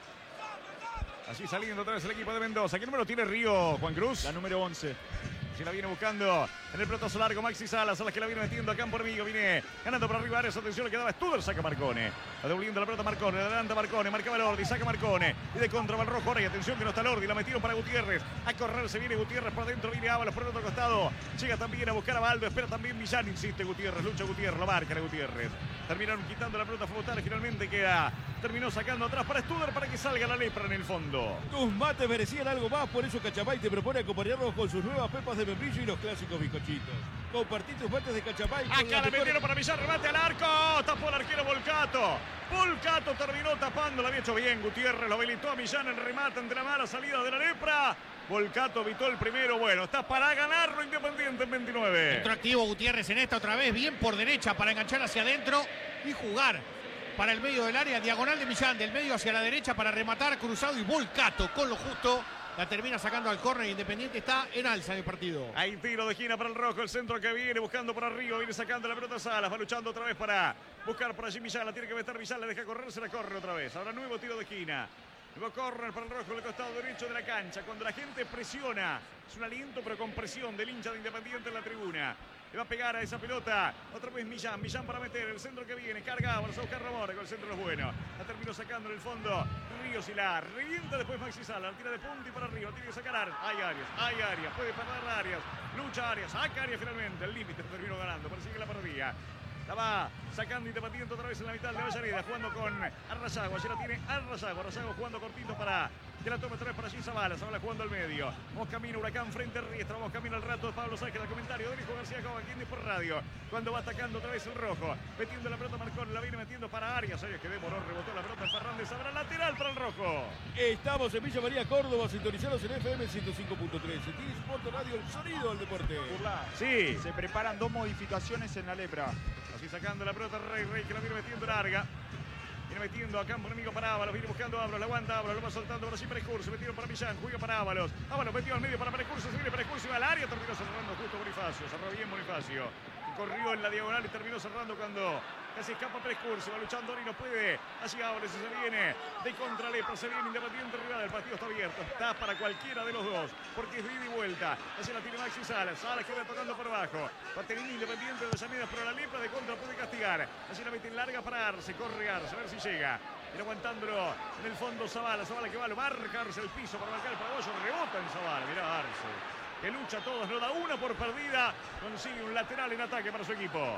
Speaker 1: Allí saliendo otra vez el equipo de Mendoza. ¿Qué número tiene Río, Juan Cruz?
Speaker 6: La número once.
Speaker 1: Si la viene buscando en el pelotazo largo Maxi Salas, a las que la viene metiendo acá por Vigo, viene ganando por arriba Ares, atención, le quedaba Studer, saca Marcone, va devolviendo la pelota Marcone, adelanta Marcone, marcaba Lordi, saca Marcone, y de contra va el rojo ahora, y atención que no está Lordi, la metieron para Gutiérrez, a correr se viene Gutiérrez por dentro, viene Ábalos por el otro costado, llega también a buscar a Baldo, espera también Millán, insiste Gutiérrez, lucha Gutiérrez, lo marca Gutiérrez, terminaron quitando la pelota Fogotar, finalmente queda, terminó sacando atrás para Studer para que salga la lepra en el fondo.
Speaker 3: Tus mates merecían algo más, por eso Cachapay te propone acompañarnos con sus nuevas pepas de membrillo y los clásicos bizcochitos. Compartí tus mates de Cachapay. con
Speaker 1: Acá
Speaker 3: las
Speaker 1: la
Speaker 3: mejores-
Speaker 1: metieron para Millán, remate al arco, tapó el arquero Volcato. Volcato terminó tapando, lo había hecho bien Gutiérrez, lo habilitó a Millán en remate ante la mala salida de la lepra. Volcato evitó el primero, bueno, está para ganarlo Independiente en veintinueve.
Speaker 2: Entró activo Gutiérrez en esta otra vez, bien por derecha para enganchar hacia adentro y jugar para el medio del área, diagonal de Millán, del medio hacia la derecha para rematar, cruzado y Volcato con lo justo. La termina sacando al córner. Independiente está en alza en el partido.
Speaker 1: Hay tiro de esquina para el rojo, el centro que viene buscando por arriba, viene sacando la pelota Salas, va luchando otra vez para buscar por allí Millán, la tiene que meter Millán, la deja correr, se la corre otra vez. Ahora nuevo tiro de esquina. Nuevo córner para el rojo en el costado derecho de la cancha. Cuando la gente presiona, es un aliento pero con presión del hincha de Independiente en la tribuna. Le va a pegar a esa pelota. Otra vez Millán. Millán para meter. El centro que viene. Carga. Vamos a buscar Ramón. Con el centro no es bueno. La terminó sacando en el fondo. Ríos y la revienta después Maxi Sala. La tira de punta y para arriba. Tiene que sacar Arias. Hay Arias. Hay Arias. Puede parar Arias. Lucha Arias. Saca Arias finalmente. El límite terminó ganando. Parecía que la perdía. La va sacando Independiente otra vez en la mitad de Avellaneda, jugando con Arrasago. Allí la tiene Arrasago. Arrasago jugando cortito para que la tome otra vez para allí Zavala. Zavala jugando al medio. Vamos camino, Huracán frente a Riestra. Vamos camino al rato de Pablo Sáquez. El comentario de Nico García Cova, aquí por radio. Cuando va atacando otra vez el rojo. Metiendo la pelota Marcón. La viene metiendo para Arias. Arias que demoró, rebotó la pelota. Fernández habrá lateral para el rojo.
Speaker 3: Estamos en Villa María, Córdoba, sintonizados en F M ciento cinco punto tres. T-Sport Radio, el sonido del deporte.
Speaker 6: Burla.
Speaker 1: Sí.
Speaker 6: Se preparan dos modificaciones en la lepra.
Speaker 1: Así sacando la pelota Rey, Rey que la viene metiendo larga. Viene metiendo a campo enemigo para Ábalos. Viene buscando a Ábalos. La aguanta Ábalos. Lo va soltando por allí Perecurso. Metieron para Millán. Juega para Ábalos. Ábalos metió al medio para Perecurso. Se viene Perecurso. Va al área. Terminó cerrando justo Bonifacio. Cerró bien Bonifacio. Corrió en la diagonal y terminó cerrando cuando casi escapa Perecurso. Va luchando y no puede. Así Ábalos y se viene de contra Lepra. Se viene Independiente rival. El partido está abierto. Está para cualquiera de los dos. Porque es de ida y vuelta. Así la tiene Maxi Salas. Salas que va tocando por abajo. Va teniendo Independiente de Avellaneda, pero la Lepra de contra puede castigar. Así la mete en larga para Arce. Corre Arce. A ver si llega. Viene aguantándolo en el fondo Zavala. Zavala que va a marcarse el piso para marcar el paraguayo. Rebota en Zavala. Mirá Arce. Que lucha a todos. No da una por perdida. Consigue un lateral en ataque para su equipo.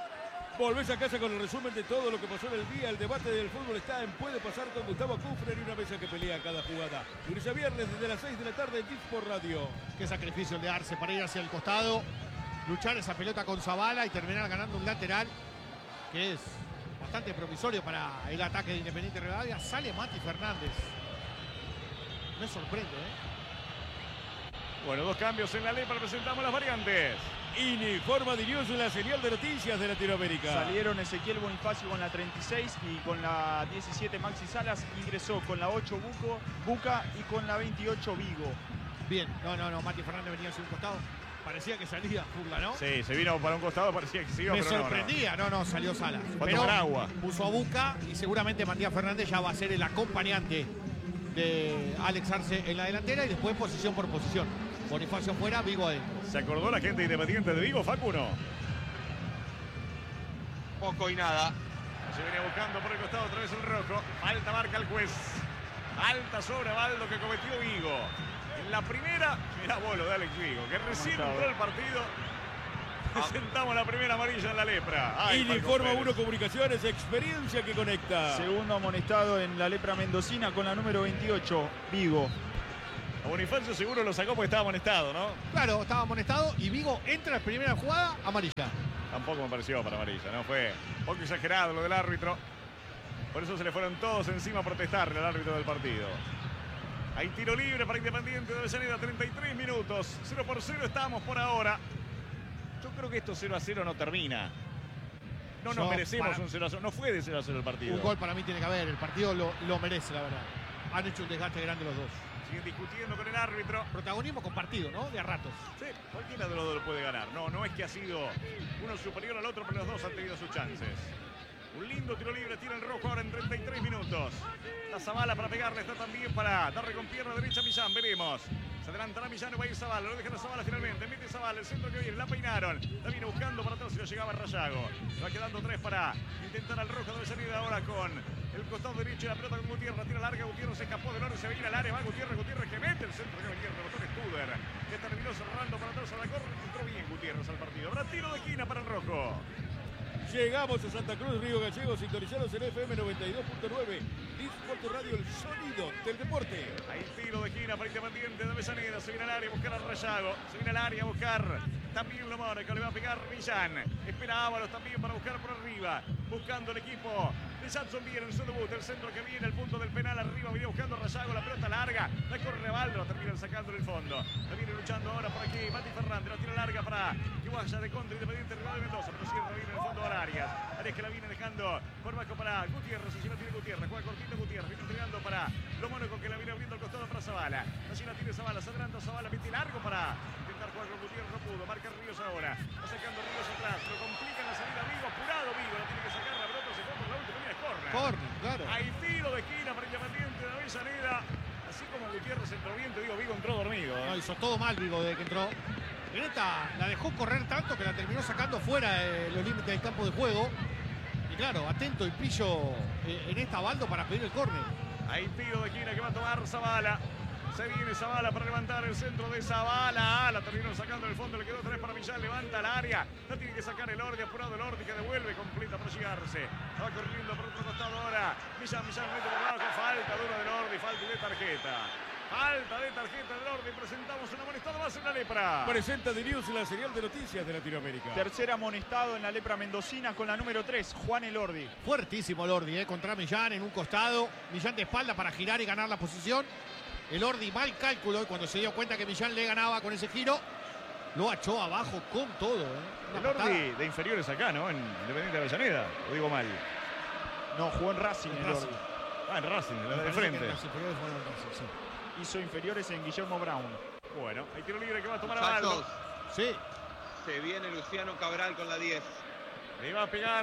Speaker 3: Volvés a casa con el resumen de todo lo que pasó en el día. El debate del fútbol está en Puede Pasar con Gustavo Kufner y una mesa que pelea cada jugada. Lunes a viernes desde las seis de la tarde en T-Sport Radio.
Speaker 2: Qué sacrificio el de Arce para ir hacia el costado, luchar esa pelota con Zavala y terminar ganando un lateral que es bastante promisorio para el ataque de Independiente Rivadavia. Sale Mati Fernández. Me sorprende, ¿eh?
Speaker 1: Bueno, dos cambios en la ley para presentamos las variantes.
Speaker 3: Informa Dinius en la señal de noticias de Latinoamérica.
Speaker 6: Salieron Ezequiel Bonifacio con la treinta y seis y con la diecisiete Maxi Salas. Ingresó con la ocho Buco, Buca y con la veintiocho Vigo.
Speaker 2: Bien, no, no, no, Mati Fernández venía hacia un costado. Parecía que salía Furla, ¿no?
Speaker 1: Sí, se vino para un costado, parecía que se iba,
Speaker 2: Me
Speaker 1: pero no, no.
Speaker 2: sorprendía, no, no, salió Salas.
Speaker 1: Va a
Speaker 2: Pero
Speaker 1: tomar agua.
Speaker 2: puso a Buca y seguramente Matías Fernández ya va a ser el acompañante de Alex Arce en la delantera y después posición por posición. Bonifacio fuera, Vigo adentro.
Speaker 1: ¿Se acordó la gente Independiente de Vigo, Facu, no?
Speaker 4: Poco y nada.
Speaker 1: Se venía buscando por el costado otra vez el rojo. Falta marca el juez. Alta sobre Baldo que cometió Vigo. En la primera, mirá bolo de Alex Vigo, que recién entró el partido. Presentamos la primera amarilla en la lepra. Ay,
Speaker 3: Y le
Speaker 1: Falcón
Speaker 3: informa
Speaker 1: Pérez.
Speaker 3: Uno Comunicaciones, experiencia que conecta.
Speaker 6: Segundo amonestado en la lepra mendocina con la número veintiocho, Vigo.
Speaker 1: A Bonifacio seguro lo sacó porque estaba amonestado, ¿no?
Speaker 2: Claro, estaba amonestado y Vigo entra en primera jugada, amarilla.
Speaker 1: Tampoco me pareció para amarilla, ¿no? Fue un poco exagerado lo del árbitro. Por eso se le fueron todos encima a protestarle al árbitro del partido. Hay tiro libre para Independiente de Avellaneda, treinta y tres minutos. cero por cero estamos por ahora. Yo creo que esto cero a cero no termina. No nos
Speaker 2: Yo,
Speaker 1: merecemos
Speaker 2: para-
Speaker 1: un cero a cero. No fue de cero a cero el partido.
Speaker 2: Un gol para mí tiene que haber. El partido lo, lo merece, la verdad. Han hecho un desgaste grande los dos.
Speaker 1: Siguen discutiendo con el árbitro.
Speaker 2: Protagonismo compartido, ¿no? De a ratos.
Speaker 1: Sí, cualquiera de los dos lo puede ganar. No, no es que ha sido uno superior al otro, pero los dos han tenido sus chances. Un lindo tiro libre, tira el rojo ahora en treinta y tres minutos. La Zavala para pegarle, está también para darle con pierna derecha a Millán, veremos. Se adelantará Millán, va a ir Zavala, lo deja la Zavala finalmente, mete Zavala, el centro que viene, la peinaron. La viene buscando para atrás y lo llegaba Rayago. Va quedando tres para intentar al rojo de Avellaneda ahora con el costado derecho y la pelota con Gutiérrez, tira larga, Gutiérrez se escapó del oro, se viene al área, va Gutiérrez, Gutiérrez que mete el centro que venía, rebotó Studer, que terminó cerrando para atrás a la corre, entró bien Gutiérrez al partido. Habrá tiro de esquina para el rojo.
Speaker 3: Llegamos a Santa Cruz, Río Gallegos, sintonizados en F M noventa y dos punto nueve. Disport Radio, el sonido del deporte.
Speaker 1: Hay tiro de esquina para Independiente de Avellaneda. Se viene al área a buscar a Rayago. Se viene al área a buscar también Lomora, que le va a pegar Millán. Espera Ábalos también para buscar por arriba. Buscando el equipo de Sanson Viera en su debut. El centro que viene, el punto del penal arriba. Viene buscando a Rayago. La pelota larga. La corre Baldo. Terminan sacando en el fondo. La viene luchando ahora por aquí Mati Fernández. La tira larga para que vaya de contra Independiente rival de Mendoza. Pero cierra bien en el fondo a Arias. Arias que la viene dejando por bajo para Gutiérrez. Así la tiene Gutiérrez. Juega cortito Gutiérrez. Viene entregando para Lomónaco que la viene abriendo al costado para Zavala. Así la tiene Zavala. Se adelanta Zavala. Mete largo para intentar jugar con Gutiérrez. No pudo. Marca Ríos ahora. Va sacando Ríos atrás. Lo complica en la salida Vigo. Apurado Vigo. La tiene que sacar. La pelota se compra. La última línea es córner.
Speaker 2: Corner, claro.
Speaker 1: Hay tiro de esquina para Independiente de Avellaneda. Así como Gutiérrez entró bien, te digo, Vigo entró dormido. ¿eh?
Speaker 2: No, hizo todo mal Vigo desde que entró. En esta la dejó correr tanto que la terminó sacando fuera de los límites del campo de juego. Y claro, atento el pillo eh, en esta Baldo para pedir el córner.
Speaker 1: Hay tiro de esquina que va a tomar Zavala. Se viene Zavala para levantar el centro de Zavala. La terminó sacando en el fondo, le quedó tres para Millán. Levanta el área. La tiene que sacar el Ordi, apurado el Ordi que devuelve completa para llegarse. Va corriendo por otro costado ahora. Millán, Millán mete por abajo. Falta dura del Ordi, falta de tarjeta. Falta de tarjeta del Ordi. Presentamos un amonestado más en la lepra.
Speaker 3: Presenta The News, la serial de noticias de Latinoamérica.
Speaker 6: Tercer amonestado en la lepra mendocina con la número tres, Juan Elordi.
Speaker 2: Fuertísimo el Ordi, eh, contra Millán en un costado. Millán de espalda para girar y ganar la posición. El Ordi mal cálculo y cuando se dio cuenta que Millán le ganaba con ese giro, lo achó abajo con todo. Eh. Una
Speaker 1: El Ordi
Speaker 2: patada.
Speaker 1: de inferiores acá, ¿no? En Independiente de Avellaneda. Lo digo mal.
Speaker 6: No, jugó en Racing
Speaker 2: En
Speaker 6: el
Speaker 2: Racing.
Speaker 6: Ordi.
Speaker 1: Ah, en Racing, la de
Speaker 2: Parece que
Speaker 1: frente.
Speaker 2: las inferiores fueron en Racing, sí.
Speaker 6: Hizo inferiores en Guillermo Brown.
Speaker 1: Bueno, hay tiro libre que va a tomar a
Speaker 4: Muchachos,
Speaker 1: Baldo.
Speaker 2: Sí,
Speaker 4: se viene Luciano Cabral con la diez.
Speaker 1: Le va a pegar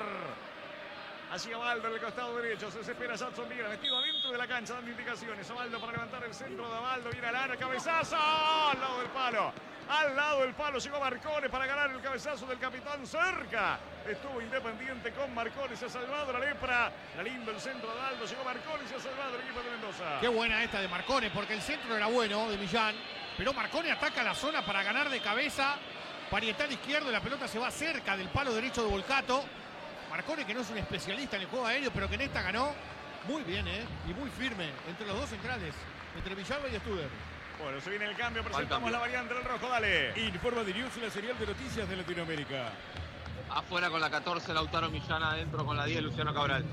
Speaker 1: hacia Baldo en el costado derecho. Se desespera Jackson Viera, metido adentro de la cancha dando indicaciones. A Baldo para levantar el centro de Baldo. Viene al área, cabezazo al lado del palo. Al lado del palo llegó Marcone para ganar el cabezazo del capitán. Cerca estuvo Independiente con Marcone. Se ha salvado la lepra. Era lindo el centro de Baldo. Llegó Marcone y se ha salvado el equipo de Mendoza.
Speaker 2: qué buena esta de Marcone, porque el centro era bueno de Millán, pero Marcone ataca la zona para ganar de cabeza. Parietal izquierdo y la pelota se va cerca del palo derecho de Volcato. Marcone, que no es un especialista en el juego aéreo, pero que en esta ganó muy bien, ¿eh? Y muy firme entre los dos centrales, entre Villalba y Studer.
Speaker 1: Bueno, se viene el cambio. Presentamos
Speaker 4: cambio.
Speaker 1: la variante del rojo. Dale.
Speaker 3: Informa The News, la serial de noticias de Latinoamérica.
Speaker 4: Afuera con la catorce, Lautaro Millán. Adentro con la diez, Luciano Cabral.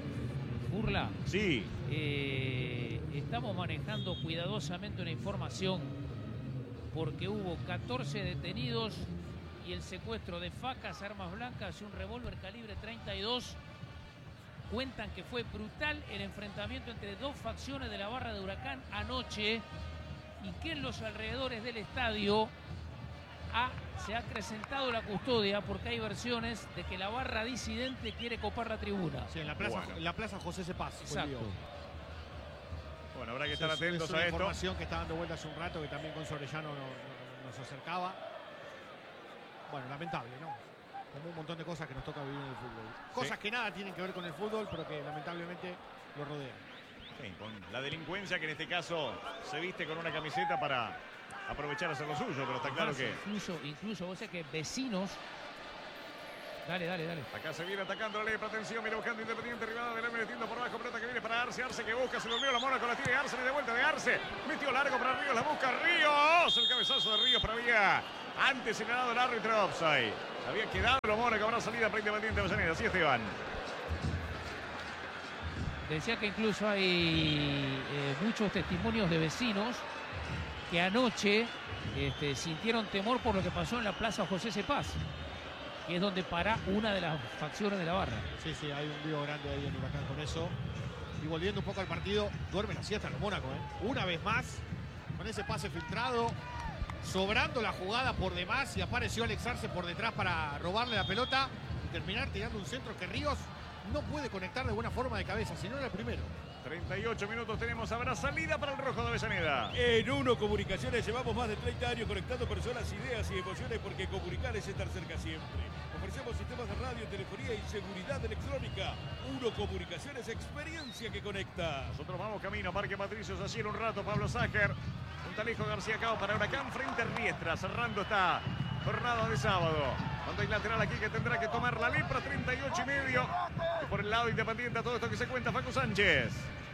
Speaker 5: Burla,
Speaker 1: Sí.
Speaker 5: eh, estamos manejando cuidadosamente una información porque hubo catorce detenidos y el secuestro de facas, armas blancas y un revólver calibre treinta y dos. Cuentan que fue brutal el enfrentamiento entre dos facciones de la barra de Huracán anoche y que en los alrededores del estadio ha- se ha acrecentado la custodia porque hay versiones de que la barra disidente quiere copar la tribuna.
Speaker 2: Sí, en la plaza,
Speaker 1: Bueno.
Speaker 2: en la plaza José Cepaz. fue el
Speaker 5: Exacto.
Speaker 2: lío.
Speaker 1: Bueno, habrá que
Speaker 2: Es-
Speaker 1: estar
Speaker 2: es
Speaker 1: atentos
Speaker 2: una
Speaker 1: a esto.
Speaker 2: información que está dando vuelta hace un rato, que también con Sorellano no- no- nos acercaba. Bueno, lamentable, ¿no? Como un montón de cosas que nos toca vivir en el fútbol. Cosas que nada tienen que ver con el fútbol, pero que lamentablemente lo rodean.
Speaker 1: Sí, con la delincuencia que en este caso se viste con una camiseta para aprovechar a hacer lo suyo, pero está claro que
Speaker 5: Incluso, incluso vos sabés que vecinos Dale, dale, dale.
Speaker 1: Acá se viene atacando la Lepra, atención, viene buscando Independiente, Rivadavia, metiendo por abajo, pelota que viene para Arce, Arce que busca, se durmió la mona con la tiene Arce, de vuelta de Arce, metió largo para Ríos, la busca Ríos, el cabezazo de Ríos, pero había antes señalado el árbitro offside. Había quedado la mona que habrá salida para Independiente Avellaneda, así Esteban.
Speaker 5: Decía que incluso hay eh, muchos testimonios de vecinos que anoche este, sintieron temor por lo que pasó en la Plaza José Cepaz, que es donde para una de las facciones de la barra.
Speaker 2: Sí, sí, hay un lío grande ahí en Huracán con eso. Y volviendo un poco al partido, duerme la siesta en el Mónaco, ¿eh? Una vez más, con ese pase filtrado, sobrando la jugada por demás, y apareció Alex Arce por detrás para robarle la pelota y terminar tirando un centro que Ríos no puede conectar de buena forma de cabeza, si no era el primero.
Speaker 1: treinta y ocho minutos tenemos, habrá salida para el rojo de Avellaneda.
Speaker 3: En Uno Comunicaciones llevamos más de treinta años conectando personas, ideas y emociones, porque comunicar es estar cerca siempre. Ofrecemos sistemas de radio, telefonía y seguridad electrónica. Uno Comunicaciones, experiencia que conecta.
Speaker 1: Nosotros vamos camino a Parque Patricios, allí en un rato Pablo Sájer, un Talejo García Cao para Huracán frente a Riestra, cerrando esta jornada de sábado. Cuando hay lateral aquí que tendrá que tomar la Lepra, treinta y ocho y medio. Y por el lado Independiente a todo esto que se cuenta Facu Sánchez.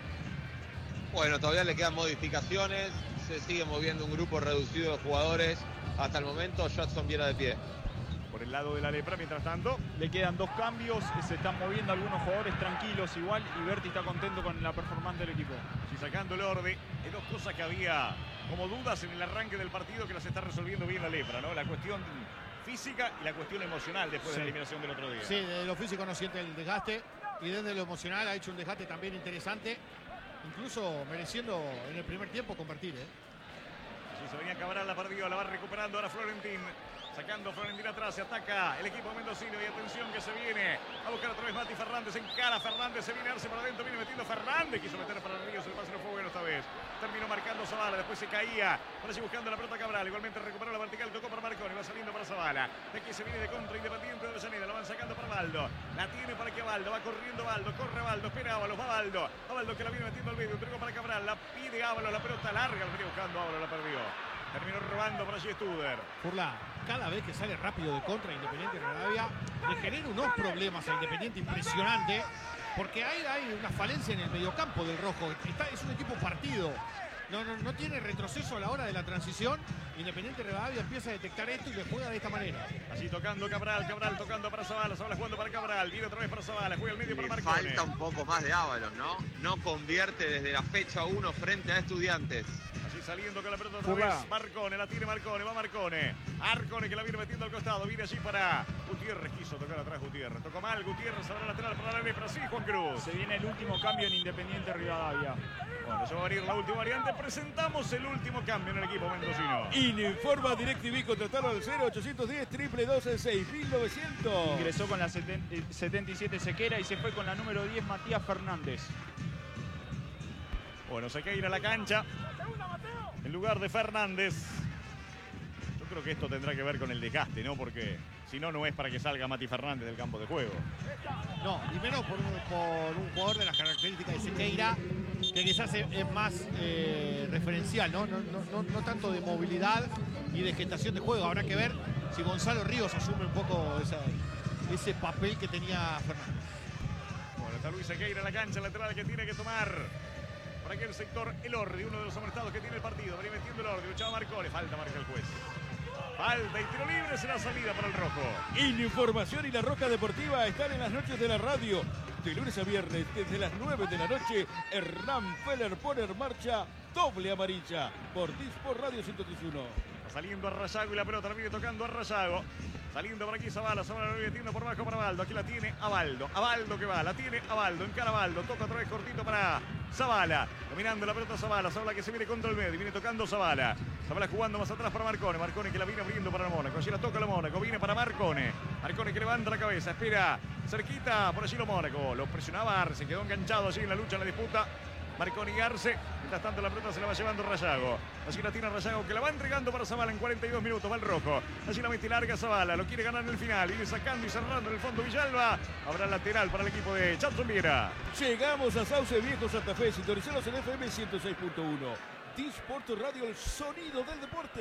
Speaker 4: Bueno, todavía le quedan modificaciones, se sigue moviendo un grupo reducido de jugadores. Hasta el momento, Jadson Viera de pie.
Speaker 1: Por el lado de la Lepra, mientras tanto.
Speaker 6: Le quedan dos cambios, se están moviendo algunos jugadores tranquilos igual y Berti está contento con la performance del equipo.
Speaker 1: Y sacando el orden, hay dos cosas que había como dudas en el arranque del partido que las está resolviendo bien la Lepra, ¿no? La cuestión física y la cuestión emocional después
Speaker 2: Sí.
Speaker 1: de la eliminación del otro día.
Speaker 2: Sí, desde lo físico no siente el desgaste y desde lo emocional ha hecho un desgaste también interesante, incluso mereciendo en el primer tiempo convertir, ¿eh?
Speaker 1: Así se venía Cabral, la perdió, la va recuperando ahora Florentín. Sacando Florentín atrás, se ataca el equipo mendocino y atención que se viene a buscar otra vez Mati Fernández, encara Fernández, se viene a Arce para adentro, viene metiendo Fernández, quiso meter para Ríos, el pase no fue bueno esta vez. Terminó marcando Zavala, después se caía, ahora sí buscando la pelota Cabral, igualmente recuperó la vertical, tocó para Marconi, va saliendo para Zavala. De aquí se viene de contra Independiente de Avellaneda, lo van sacando para Baldo, la tiene para que Baldo, va corriendo Baldo, corre Baldo, espera Ábalos, va Baldo, va Baldo que la viene metiendo al medio, entregó para Cabral, la pide Ábalos, la pelota larga, la venía buscando Ábalos, la perdió. Terminó robando por allí Studer.
Speaker 2: Furla, cada vez que sale rápido de contra Independiente Rivadavia, le genera unos problemas a Independiente impresionante, porque hay, hay una falencia en el mediocampo del rojo. Está, es un equipo partido. No, no, no tiene retroceso a la hora de la transición. Independiente Rivadavia empieza a detectar esto y le juega de esta manera.
Speaker 1: Así tocando Cabral, Cabral tocando para Zavala, Zavala jugando para Cabral, viene otra vez para Zavala, juega al medio para
Speaker 4: Le
Speaker 1: Marconi.
Speaker 4: falta un poco más de Ábalos, ¿no? No convierte desde la fecha uno frente a Estudiantes.
Speaker 1: Así saliendo con la pelota otra
Speaker 6: Furla.
Speaker 1: vez, Marcone, la tiene Marcone, va Marcone. Arcone que la viene metiendo al costado, viene allí para Gutiérrez, quiso tocar atrás Gutiérrez. Tocó mal, Gutiérrez abre lateral para la Lepra, sí, Juan Cruz.
Speaker 6: Se viene el último cambio en Independiente Rivadavia.
Speaker 1: Bueno, se va a venir la última variante, presentamos el último cambio en el equipo mendocino.
Speaker 3: Informa DirecTV, contratalo al cero ochocientos diez, triple doce, seis mil novecientos.
Speaker 6: Ingresó con la setenta y siete Sequera y se fue con la número diez Matías Fernández.
Speaker 1: Bueno, se cae ir a la cancha en lugar de Fernández. Yo creo que esto tendrá que ver con el desgaste, ¿no? Porque si no, no es para que salga Mati Fernández del campo de juego.
Speaker 2: No, y menos por un, por un jugador de las características de Sequeira, que quizás es, es más eh, referencial, ¿no? No, no, no, no tanto de movilidad y de gestación de juego. Habrá que ver si Gonzalo Ríos asume un poco esa, ese papel que tenía Fernández.
Speaker 1: Bueno, está Luis Sequeira en la cancha lateral que tiene que tomar por aquel sector Elordi, uno de los amonestados que tiene el partido. Venía metiendo Elordi, luchaba Marcone, falta marca el juez. Falta y tiro libre, será salida para el rojo.
Speaker 3: Información y La Roca Deportiva están en las noches de la radio. De lunes a viernes, desde las nueve de la noche, Hernán Feller pone en marcha Doble Amarilla por Dispor Radio ciento tres punto uno.
Speaker 1: Está saliendo a Rayago y la pelota la viene tocando a Rayago. Saliendo por aquí Zavala, Zavala la viene metiendo por abajo para Baldo. Aquí la tiene Abaldo. Abaldo que va, la tiene Abaldo. Encara Abaldo, toca otra vez cortito para Zavala. Dominando la pelota Zavala. Zavala que se viene contra el medio. Viene tocando Zavala. Zavala jugando más atrás para Marcone. Marcone que la viene abriendo para el Mónaco. Allí la toca la Mónaco. Viene para Marcone. Marcone que levanta la cabeza. Espera cerquita por allí lo Mónaco. Lo presionaba Arce. Quedó enganchado allí en la lucha, en la disputa. Marconi y Arce. Mientras tanto la pelota se la va llevando Rayago. Allí la tiene Rayago que la va entregando para Zavala en cuarenta y dos minutos. Va el rojo. Allí la mete larga Zavala. Lo quiere ganar en el final. Viene sacando y cerrando en el fondo Villalba. Habrá lateral para el equipo de Jadson Viera.
Speaker 3: Llegamos a Sauce Viejo Santa Fe, sintonizados en F M ciento seis punto uno. Disport Radio, el sonido del deporte.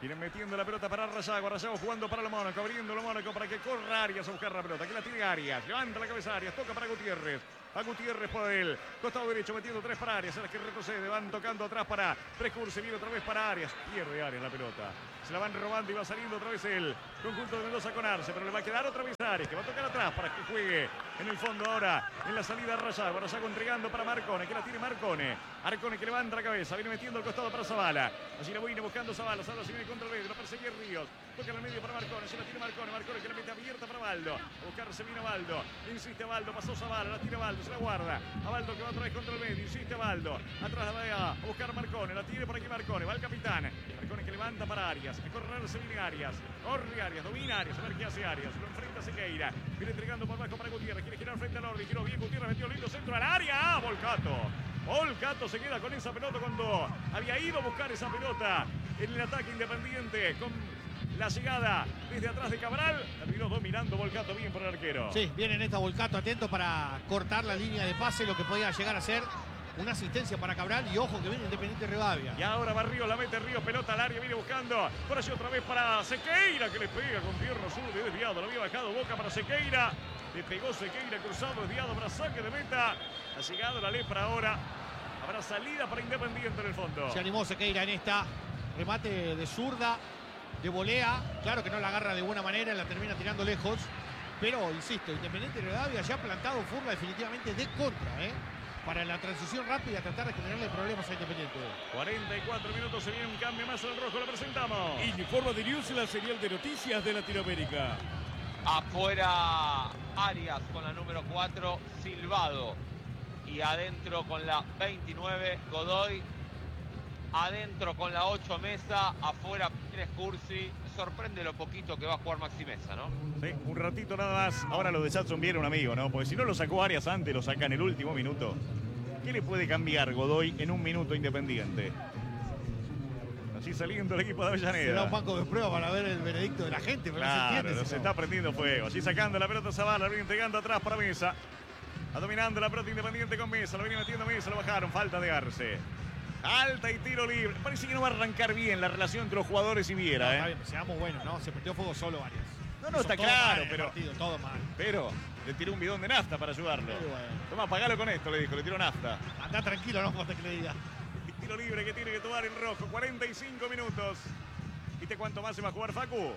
Speaker 1: Vienen metiendo la pelota para Rayago. Rayago jugando para lo Mónaco. Abriendo lo Mónaco para que corra Arias a buscar la pelota. Que la tiene Arias. Levanta la cabeza Arias. Toca para Gutiérrez. A Gutiérrez por el costado derecho, metiendo tres para Arias. A las que retrocede. Van tocando atrás para Trescurse. Viene otra vez para Arias. Pierde Arias la pelota. Se la van robando y va saliendo otra vez el conjunto de Mendoza con Arce. Pero le va a quedar otra vez a Arias, que va a tocar atrás para que juegue en el fondo ahora. En la salida Rayago. Rayago entregando para Marcone. Que la tiene Marcone. Marcone que levanta la cabeza. Viene metiendo el costado para Zavala. Allí la viene buscando Zavala. Zavala se viene contra el medio. Lo persigue Ríos. Toca en el medio para Marcone. Se la tiene Marcone. Marcone que la mete abierta para Baldo. A buscarse viene Baldo. Insiste Baldo. Pasó Zavala. La tira Baldo. Se la guarda. A Baldo que va otra vez contra el medio. Insiste Baldo. Atrás va a buscar Marcone. La tiene por aquí Marcone. Va el capitán. Marcone que levanta para Arias. A correr se viene Arias. Corre Arias. Domina Arias. A ver qué hace Arias. Lo enfrenta Sequeira. Viene entregando por bajo para Gutiérrez. Quiere girar frente al Ordi. Giró bien Gutiérrez. Metió lindo centro al área. ¡Ah! Volcato. Volcato se queda con esa pelota cuando había ido a buscar esa pelota en el ataque Independiente con la llegada desde atrás de Cabral. Terminó dominando Volcato bien por el arquero.
Speaker 2: Sí, viene en esta Volcato atento para cortar la línea de pase, lo que podía llegar a ser una asistencia para Cabral. Y ojo que viene Independiente Rivadavia.
Speaker 1: Y ahora va Ríos, la mete Ríos, pelota al área, viene buscando. Por allí otra vez para Sequeira, que le pega con pierna zurda y desviado. Lo había bajado Boca para Sequeira. Le pegó Sequeira, cruzado, desviado para saque de meta. Ha llegado la lepra ahora. Habrá salida para Independiente en el fondo.
Speaker 2: Se animó Sequeira en esta. Remate de zurda, de volea. Claro que no la agarra de buena manera, la termina tirando lejos. Pero, insisto, Independiente Rivadavia ya ha plantado Furla definitivamente de contra, ¿eh? Para la transición rápida, tratar de generarle problemas a Independiente.
Speaker 1: cuarenta y cuatro minutos, se viene un cambio más al rojo, lo presentamos.
Speaker 3: Informa de News, la señal de noticias de Latinoamérica.
Speaker 4: Afuera Arias con la número cuatro, Silvado. Y adentro con la veintinueve, Godoy. Adentro con la ocho, Mesa. Afuera Pérez Cursi. Sorprende lo poquito que va a jugar Maxi Mesa, ¿no?
Speaker 1: Sí, un ratito nada más. Ahora lo de Jackson viene un amigo, ¿no? Porque si no lo sacó Arias antes, lo saca en el último minuto. ¿Qué le puede cambiar Godoy en un minuto Independiente? Así saliendo el equipo de Avellaneda.
Speaker 2: Se da un banco de prueba para ver el veredicto de la gente. Pero
Speaker 1: claro,
Speaker 2: no se entiende,
Speaker 1: se
Speaker 2: no.
Speaker 1: está prendiendo fuego. Así sacando la pelota Zavala, viene entregando atrás para Mesa. Va dominando la pelota Independiente con Mesa. Lo viene metiendo Mesa, lo bajaron. Falta de Arce. Alta y tiro libre. Parece que no va a arrancar bien la relación entre los jugadores y Viera.
Speaker 2: No,
Speaker 1: ¿eh?
Speaker 2: está bien, seamos buenos, ¿no? Se prendió fuego solo Arias.
Speaker 1: No, no,
Speaker 2: Hizo
Speaker 1: está
Speaker 2: todo
Speaker 1: claro,
Speaker 2: mal en el
Speaker 1: pero-
Speaker 2: partido, todo mal.
Speaker 1: Pero le tiró un bidón de nafta para ayudarlo.
Speaker 2: Muy bueno.
Speaker 1: Toma, pagalo con esto, le dijo. Le tiró nafta.
Speaker 2: Andá tranquilo, no falta que le diga.
Speaker 1: El tiro libre que tiene que tomar el rojo. cuarenta y cinco minutos. ¿Viste cuánto más se va a jugar Facu?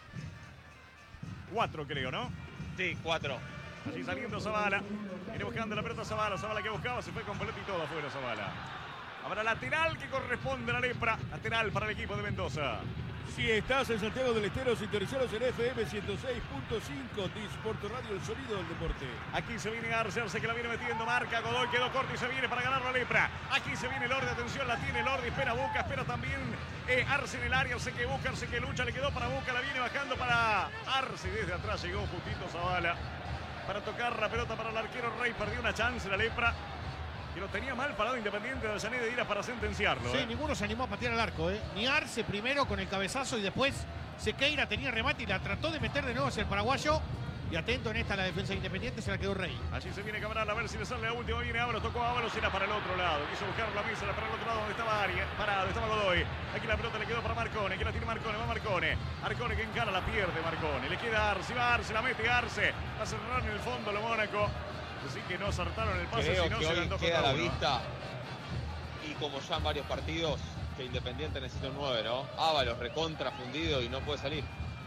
Speaker 1: Cuatro, creo, ¿no?
Speaker 4: Sí, cuatro.
Speaker 1: Allí saliendo Zavala. Viene buscando la pelota Zavala. Zavala que buscaba. Se fue con pelota y todo afuera Zavala. Habrá lateral que corresponde a la lepra. Lateral para el equipo de Mendoza.
Speaker 3: Si estás en Santiago del Estero, sintonizaros en F M ciento seis punto cinco de Sporto Radio, el sonido del deporte.
Speaker 1: Aquí se viene Arce, Arce que la viene metiendo, marca, Godoy quedó corto y se viene para ganar la lepra. Aquí se viene Lordi, atención, la tiene Lordi, espera Boca, espera también eh, Arce en el área, Arce que busca, Arce que lucha, le quedó para Boca, la viene bajando para Arce, desde atrás llegó justito Zavala para tocar la pelota para el arquero Rey, perdió una chance la lepra, que lo tenía mal parado Independiente de Avellaneda de Ira para sentenciarlo.
Speaker 2: Sí,
Speaker 1: eh.
Speaker 2: ninguno se animó a patear al arco, ¿eh? Ni Arce primero con el cabezazo y después Sequeira tenía remate y la trató de meter de nuevo hacia el paraguayo. Y atento en esta la defensa de Independiente, se la quedó Rey.
Speaker 1: Allí se viene Cabral a ver si le sale la última. Viene Ábalos, tocó Ábalos, era para el otro lado. Quiso buscar la mesa, era para el otro lado donde estaba Arias. Parado, estaba Godoy. Aquí la pelota le quedó para Marcone. Aquí la tiene Marcone, va Marcone. Marcone que encara, la pierde Marcone. Le queda Arce, va Arce, la mete Arce. Va a cerrar en el fondo lo Mónaco. Así que no acertaron el pase,
Speaker 4: Creo
Speaker 1: si no
Speaker 4: que
Speaker 1: se
Speaker 4: hoy
Speaker 1: dan dos
Speaker 4: queda a
Speaker 1: contra
Speaker 4: la
Speaker 1: uno.
Speaker 4: vista, y como ya en varios partidos, que Independiente necesita un nueve, ¿no? Ábalos recontra fundido y no puede salir.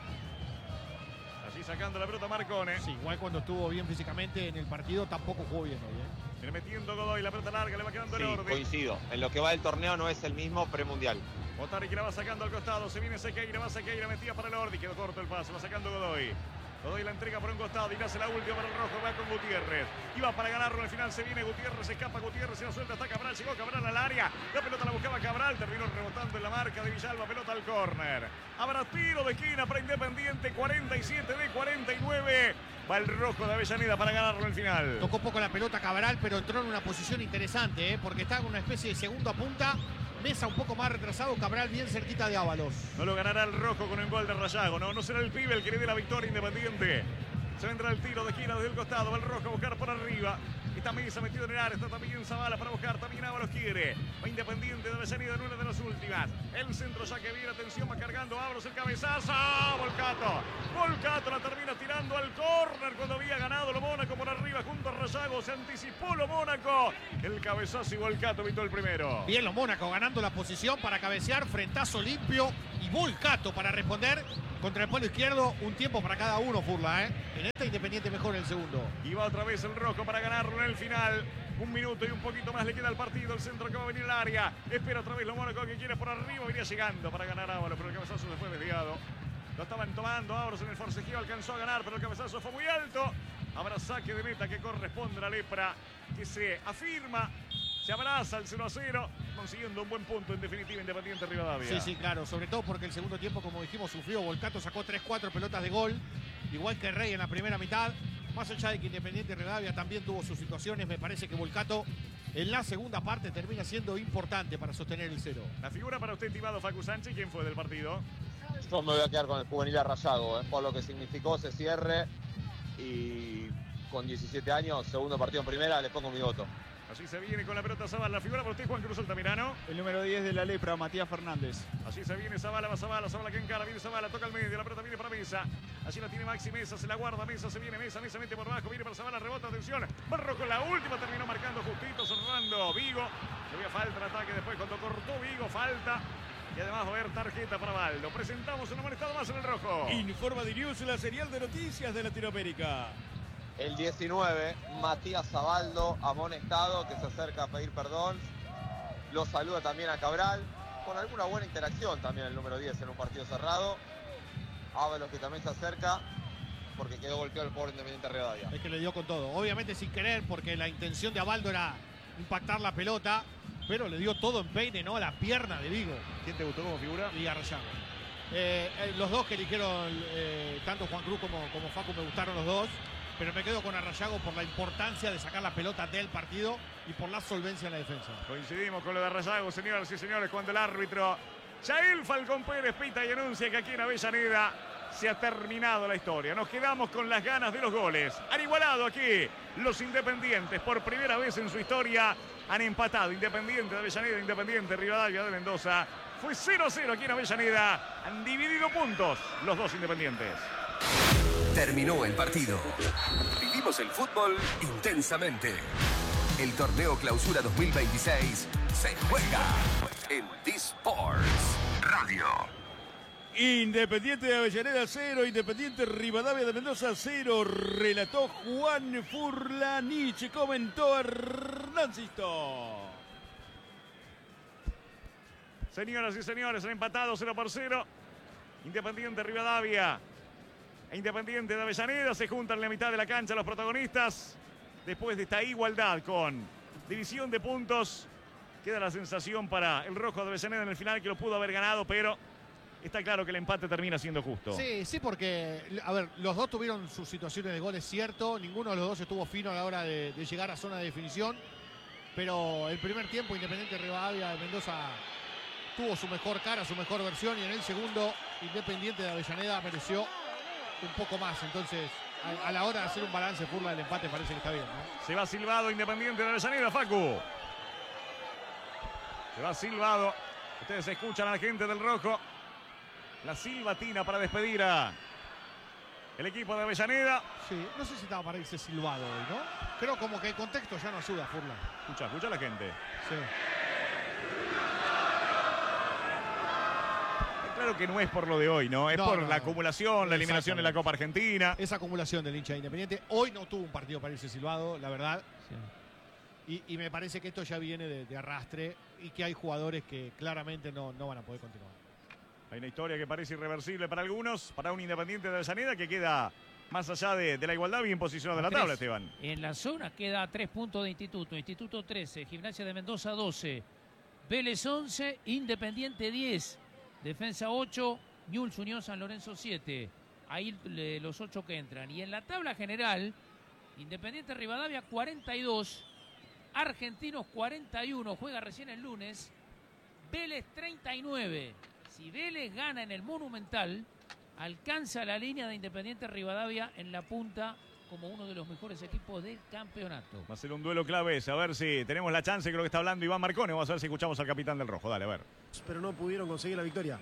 Speaker 1: Así sacando la pelota Marcone.
Speaker 2: Sí, igual cuando estuvo bien físicamente en el partido tampoco jugó bien hoy, ¿eh?
Speaker 1: Viene metiendo Godoy, la pelota larga, le va quedando
Speaker 4: Sí,
Speaker 1: el orden.
Speaker 4: coincido. En lo que va del torneo no es el mismo premundial.
Speaker 1: Otari que la va sacando al costado, se viene Sequeira, va Sequeira, metía para el Ordi, quedó corto el pase, va sacando Godoy. Godoy la entrega por un costado y le hace la última para el rojo, va con Gutiérrez. Y va para ganarlo, al final se viene Gutiérrez, se escapa Gutiérrez, se la suelta, está Cabral, llegó Cabral al área. La pelota la buscaba Cabral, terminó rebotando en la marca de Villalba, pelota al córner. Habrá tiro de esquina para Independiente, cuarenta y siete de cuarenta y nueve. Va el rojo de Avellaneda para ganarlo al final.
Speaker 2: Tocó poco la pelota Cabral, pero entró en una posición interesante, ¿eh? Porque está en una especie de segundo a punta. Mesa un poco más retrasado, Cabral bien cerquita de Ábalos.
Speaker 1: No lo ganará el rojo con el gol de Rayago, no, no será el pibe el que le dé la victoria Independiente. Se vendrá el tiro de esquina desde el costado, va el rojo a buscar por arriba. Está Mesa metido en el área, está también Zavala para buscar, también Ábalos quiere. Va Independiente de Avellaneda en una de las últimas. El centro ya que viene, atención, va cargando Ábalos, el cabezazo. Volcato, Volcato la termina tirando al córner cuando había ganado lo Mónaco por arriba junto a Rayago. Se anticipó lo Mónaco. El cabezazo y Volcato evitó el primero.
Speaker 2: Bien lo Mónaco ganando la posición para cabecear, frentazo limpio y Volcato para responder contra el palo izquierdo. Un tiempo para cada uno, Furla, ¿eh? En esta Independiente mejor en el segundo.
Speaker 1: Y va otra vez el rojo para ganarlo en el final. Un minuto y un poquito más le queda al partido. El centro que va a venir al área. Espera otra vez lo Mónaco que quiere por arriba. Venía llegando para ganar Ábalos, pero el cabezazo se fue desviado. Lo estaban tomando Ábalos en el forcejeo. Alcanzó a ganar, pero el cabezazo fue muy alto. Habrá saque de meta que corresponde a la Lepra, que se afirma. Se abraza al cero a cero, consiguiendo un buen punto en definitiva Independiente Rivadavia.
Speaker 2: Sí, sí, claro. Sobre todo porque el segundo tiempo, como dijimos, sufrió. Volcato sacó tres cuatro pelotas de gol. Igual que Rey en la primera mitad. Más allá de que Independiente Rivadavia también tuvo sus situaciones, me parece que Volcato en la segunda parte termina siendo importante para sostener el cero.
Speaker 1: La figura para usted, estimado Facu Sánchez, ¿quién fue del partido?
Speaker 4: Yo me voy a quedar con el juvenil Rayago, ¿eh? Por lo que significó ese cierre. Y con diecisiete años, segundo partido en primera, le pongo mi voto.
Speaker 1: Así se viene con la pelota Zavala. La figura para usted, Juan Cruz Altamirano.
Speaker 6: El número diez de la Lepra, Matías Fernández.
Speaker 1: Así se viene Zavala, va Zavala, Zavala que encara, viene Zavala, toca al medio, la pelota viene para Mesa. Allí la tiene Maxi Mesa, se la guarda Mesa, se viene Mesa, Mesa mete por abajo, viene para Zavala, rebota, atención. Barro con la última, terminó marcando justito, cerrando Vigo. Le había falta el ataque después cuando cortó Vigo, falta. Y además va a haber tarjeta para Baldo. Presentamos un amonestado más en el rojo.
Speaker 3: Informa de News, la serial de noticias de Latinoamérica.
Speaker 4: El diecinueve, Matías Zabaldo, amonestado, que se acerca a pedir perdón. Lo saluda también a Cabral, con alguna buena interacción también el número diez en un partido cerrado. Ábalos que también se acerca, porque quedó golpeado el pobre Independiente Rivadavia.
Speaker 2: Es que le dio con todo. Obviamente sin querer, porque la intención de Abaldo era impactar la pelota, pero le dio todo en peine, ¿no? A la pierna de Vigo.
Speaker 1: ¿Quién te gustó como figura?
Speaker 2: Y a Rayago. Eh, eh, los dos que eligieron, eh, tanto Juan Cruz como, como Facu, me gustaron los dos. Pero me quedo con Arrayago por la importancia de sacar la pelota del partido y por la solvencia en la defensa.
Speaker 1: Coincidimos con lo de Arrayago, señoras y señores, cuando el árbitro Yael Falcón Pérez pita y anuncia que aquí en Avellaneda se ha terminado la historia. Nos quedamos con las ganas de los goles. Han igualado aquí los Independientes. Por primera vez en su historia han empatado Independiente de Avellaneda, Independiente Rivadavia de Mendoza. Fue cero a cero aquí en Avellaneda. Han dividido puntos los dos Independientes.
Speaker 7: Terminó el partido. Vivimos el fútbol intensamente. El torneo Clausura dos mil veintiséis se juega en D-Sports Radio.
Speaker 3: Independiente de Avellaneda cero, Independiente Rivadavia de Mendoza cero. Relató Juan Furlanich, comentó Hernán Sisto.
Speaker 1: Señoras y señores, han empatado cero por cero. Independiente Rivadavia e Independiente de Avellaneda se juntan en la mitad de la cancha los protagonistas. Después de esta igualdad con división de puntos, queda la sensación para el rojo de Avellaneda en el final que lo pudo haber ganado, pero está claro que el empate termina siendo justo.
Speaker 2: Sí, sí, porque, a ver, los dos tuvieron sus situaciones de gol, es cierto. Ninguno de los dos estuvo fino a la hora de, de llegar a zona de definición. Pero el primer tiempo, Independiente Rivadavia de Mendoza tuvo su mejor cara, su mejor versión. Y en el segundo, Independiente de Avellaneda mereció un poco más. Entonces, a, a la hora de hacer un balance Furla del empate, parece que está bien, ¿no?
Speaker 1: Se va silbado Independiente de Avellaneda, Facu. Se va silbado. Ustedes escuchan a la gente del rojo. La silbatina para despedir a el equipo de Avellaneda.
Speaker 2: Sí, no sé si estaba para irse silbado hoy, ¿no? Creo como que el contexto ya no ayuda, Furla.
Speaker 1: Escucha, escucha a la gente.
Speaker 2: Sí.
Speaker 1: Claro que no es por lo de hoy, ¿no? Es
Speaker 2: No,
Speaker 1: por
Speaker 2: no,
Speaker 1: la
Speaker 2: no.
Speaker 1: acumulación, la eliminación en la Copa Argentina.
Speaker 2: Esa acumulación del hincha de Independiente. Hoy no tuvo un partido para irse silbado, la verdad.
Speaker 5: Sí.
Speaker 2: Y, y me parece que esto ya viene de, de arrastre y que hay jugadores que claramente no, no van a poder continuar.
Speaker 1: Hay una historia que parece irreversible para algunos, para un Independiente de Avellaneda que queda más allá de, de la igualdad bien posicionado en la
Speaker 5: Tres.
Speaker 1: tabla, Esteban.
Speaker 5: En la zona queda a tres puntos de Instituto. Instituto trece, Gimnasia de Mendoza doce, Vélez once, Independiente diez, Defensa ocho, Newell's Unión San Lorenzo siete. Ahí le, los ocho que entran. Y en la tabla general, Independiente Rivadavia cuarenta y dos, Argentinos cuarenta y uno, juega recién el lunes, Vélez treinta y nueve. Si Vélez gana en el Monumental, alcanza la línea de Independiente Rivadavia en la punta como uno de los mejores equipos del campeonato.
Speaker 1: Va a ser un duelo clave, a ver si tenemos la chance, creo que está hablando Iván Marcone, vamos a ver si escuchamos al capitán del rojo, dale, a ver.
Speaker 8: Pero no pudieron conseguir la victoria.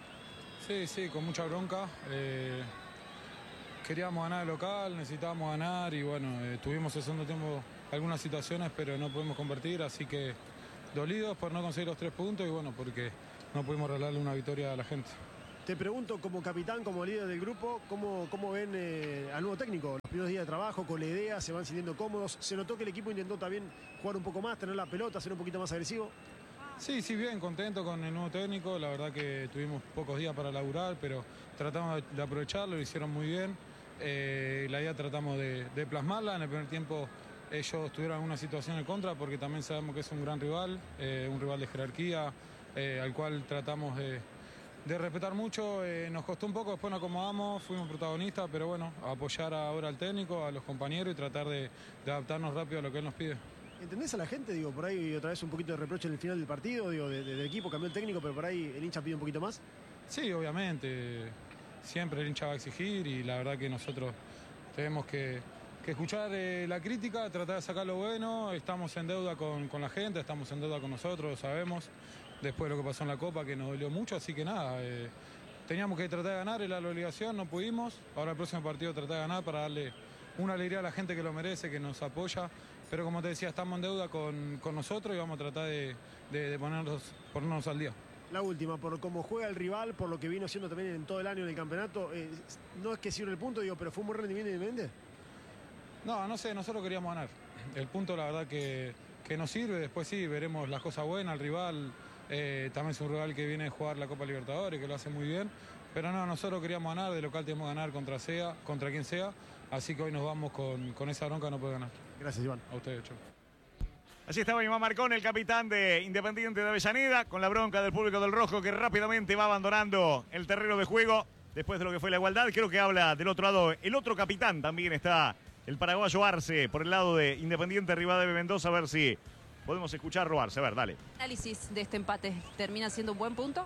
Speaker 9: Sí, sí, con mucha bronca. Eh, queríamos ganar el local, necesitábamos ganar y bueno, eh, tuvimos el segundo tiempo algunas situaciones, pero no pudimos convertir, así que dolidos por no conseguir los tres puntos y bueno, porque no pudimos regalarle una victoria a la gente.
Speaker 8: Te pregunto, como capitán, como líder del grupo, ¿cómo, cómo ven eh, al nuevo técnico? Los primeros días de trabajo, con la idea, se van sintiendo cómodos. Se notó que el equipo intentó también jugar un poco más, tener la pelota, ser un poquito más agresivo.
Speaker 9: Sí, sí, bien, contento con el nuevo técnico. La verdad que tuvimos pocos días para laburar, pero tratamos de aprovecharlo, lo hicieron muy bien. Eh, la idea tratamos de, de plasmarla. En el primer tiempo ellos tuvieron alguna situación en contra, porque también sabemos que es un gran rival, eh, un rival de jerarquía, eh, al cual tratamos de... de respetar mucho. Eh, nos costó un poco, después nos acomodamos, fuimos protagonistas, pero bueno, a apoyar ahora al técnico, a los compañeros y tratar de, de adaptarnos rápido a lo que él nos pide.
Speaker 8: ¿Entendés a la gente? Digo, por ahí otra vez un poquito de reproche en el final del partido, digo, de, de, del equipo cambió el técnico, pero por ahí el hincha pide un poquito más.
Speaker 9: Sí, obviamente, siempre el hincha va a exigir y la verdad que nosotros tenemos que, que escuchar eh, la crítica, tratar de sacar lo bueno. Estamos en deuda con, con la gente, estamos en deuda con nosotros, lo sabemos. Después de lo que pasó en la Copa, que nos dolió mucho, así que nada, eh, teníamos que tratar de ganar, era la obligación, no pudimos. Ahora el próximo partido tratar de ganar para darle una alegría a la gente que lo merece, que nos apoya. Pero como te decía, estamos en deuda con, con nosotros y vamos a tratar de, de, de ponernos, ponernos al día.
Speaker 8: La última, por cómo juega el rival, por lo que vino haciendo también en todo el año en el campeonato, eh, no es que sirve el punto, digo, pero fue un buen rendimiento Independiente.
Speaker 9: No, no sé, nosotros queríamos ganar. El punto la verdad que, que nos sirve, después sí, veremos las cosas buenas, el rival... Eh, también es un rival que viene a jugar la Copa Libertadores, que lo hace muy bien, pero no, nosotros queríamos ganar, de local tenemos que ganar contra sea, contra quien sea, así que hoy nos vamos con, con esa bronca, no puede ganar.
Speaker 8: Gracias, Iván.
Speaker 9: A ustedes, chau.
Speaker 1: Así estaba Iván Marcone, el capitán de Independiente de Avellaneda, con la bronca del público del Rojo, que rápidamente va abandonando el terreno de juego después de lo que fue la igualdad. Creo que habla del otro lado, el otro capitán también está, el paraguayo Arce, por el lado de Independiente Rivadavia Mendoza, a ver si podemos escucharlo, Arce. A ver, dale.
Speaker 10: ¿Análisis de este empate termina siendo un buen punto?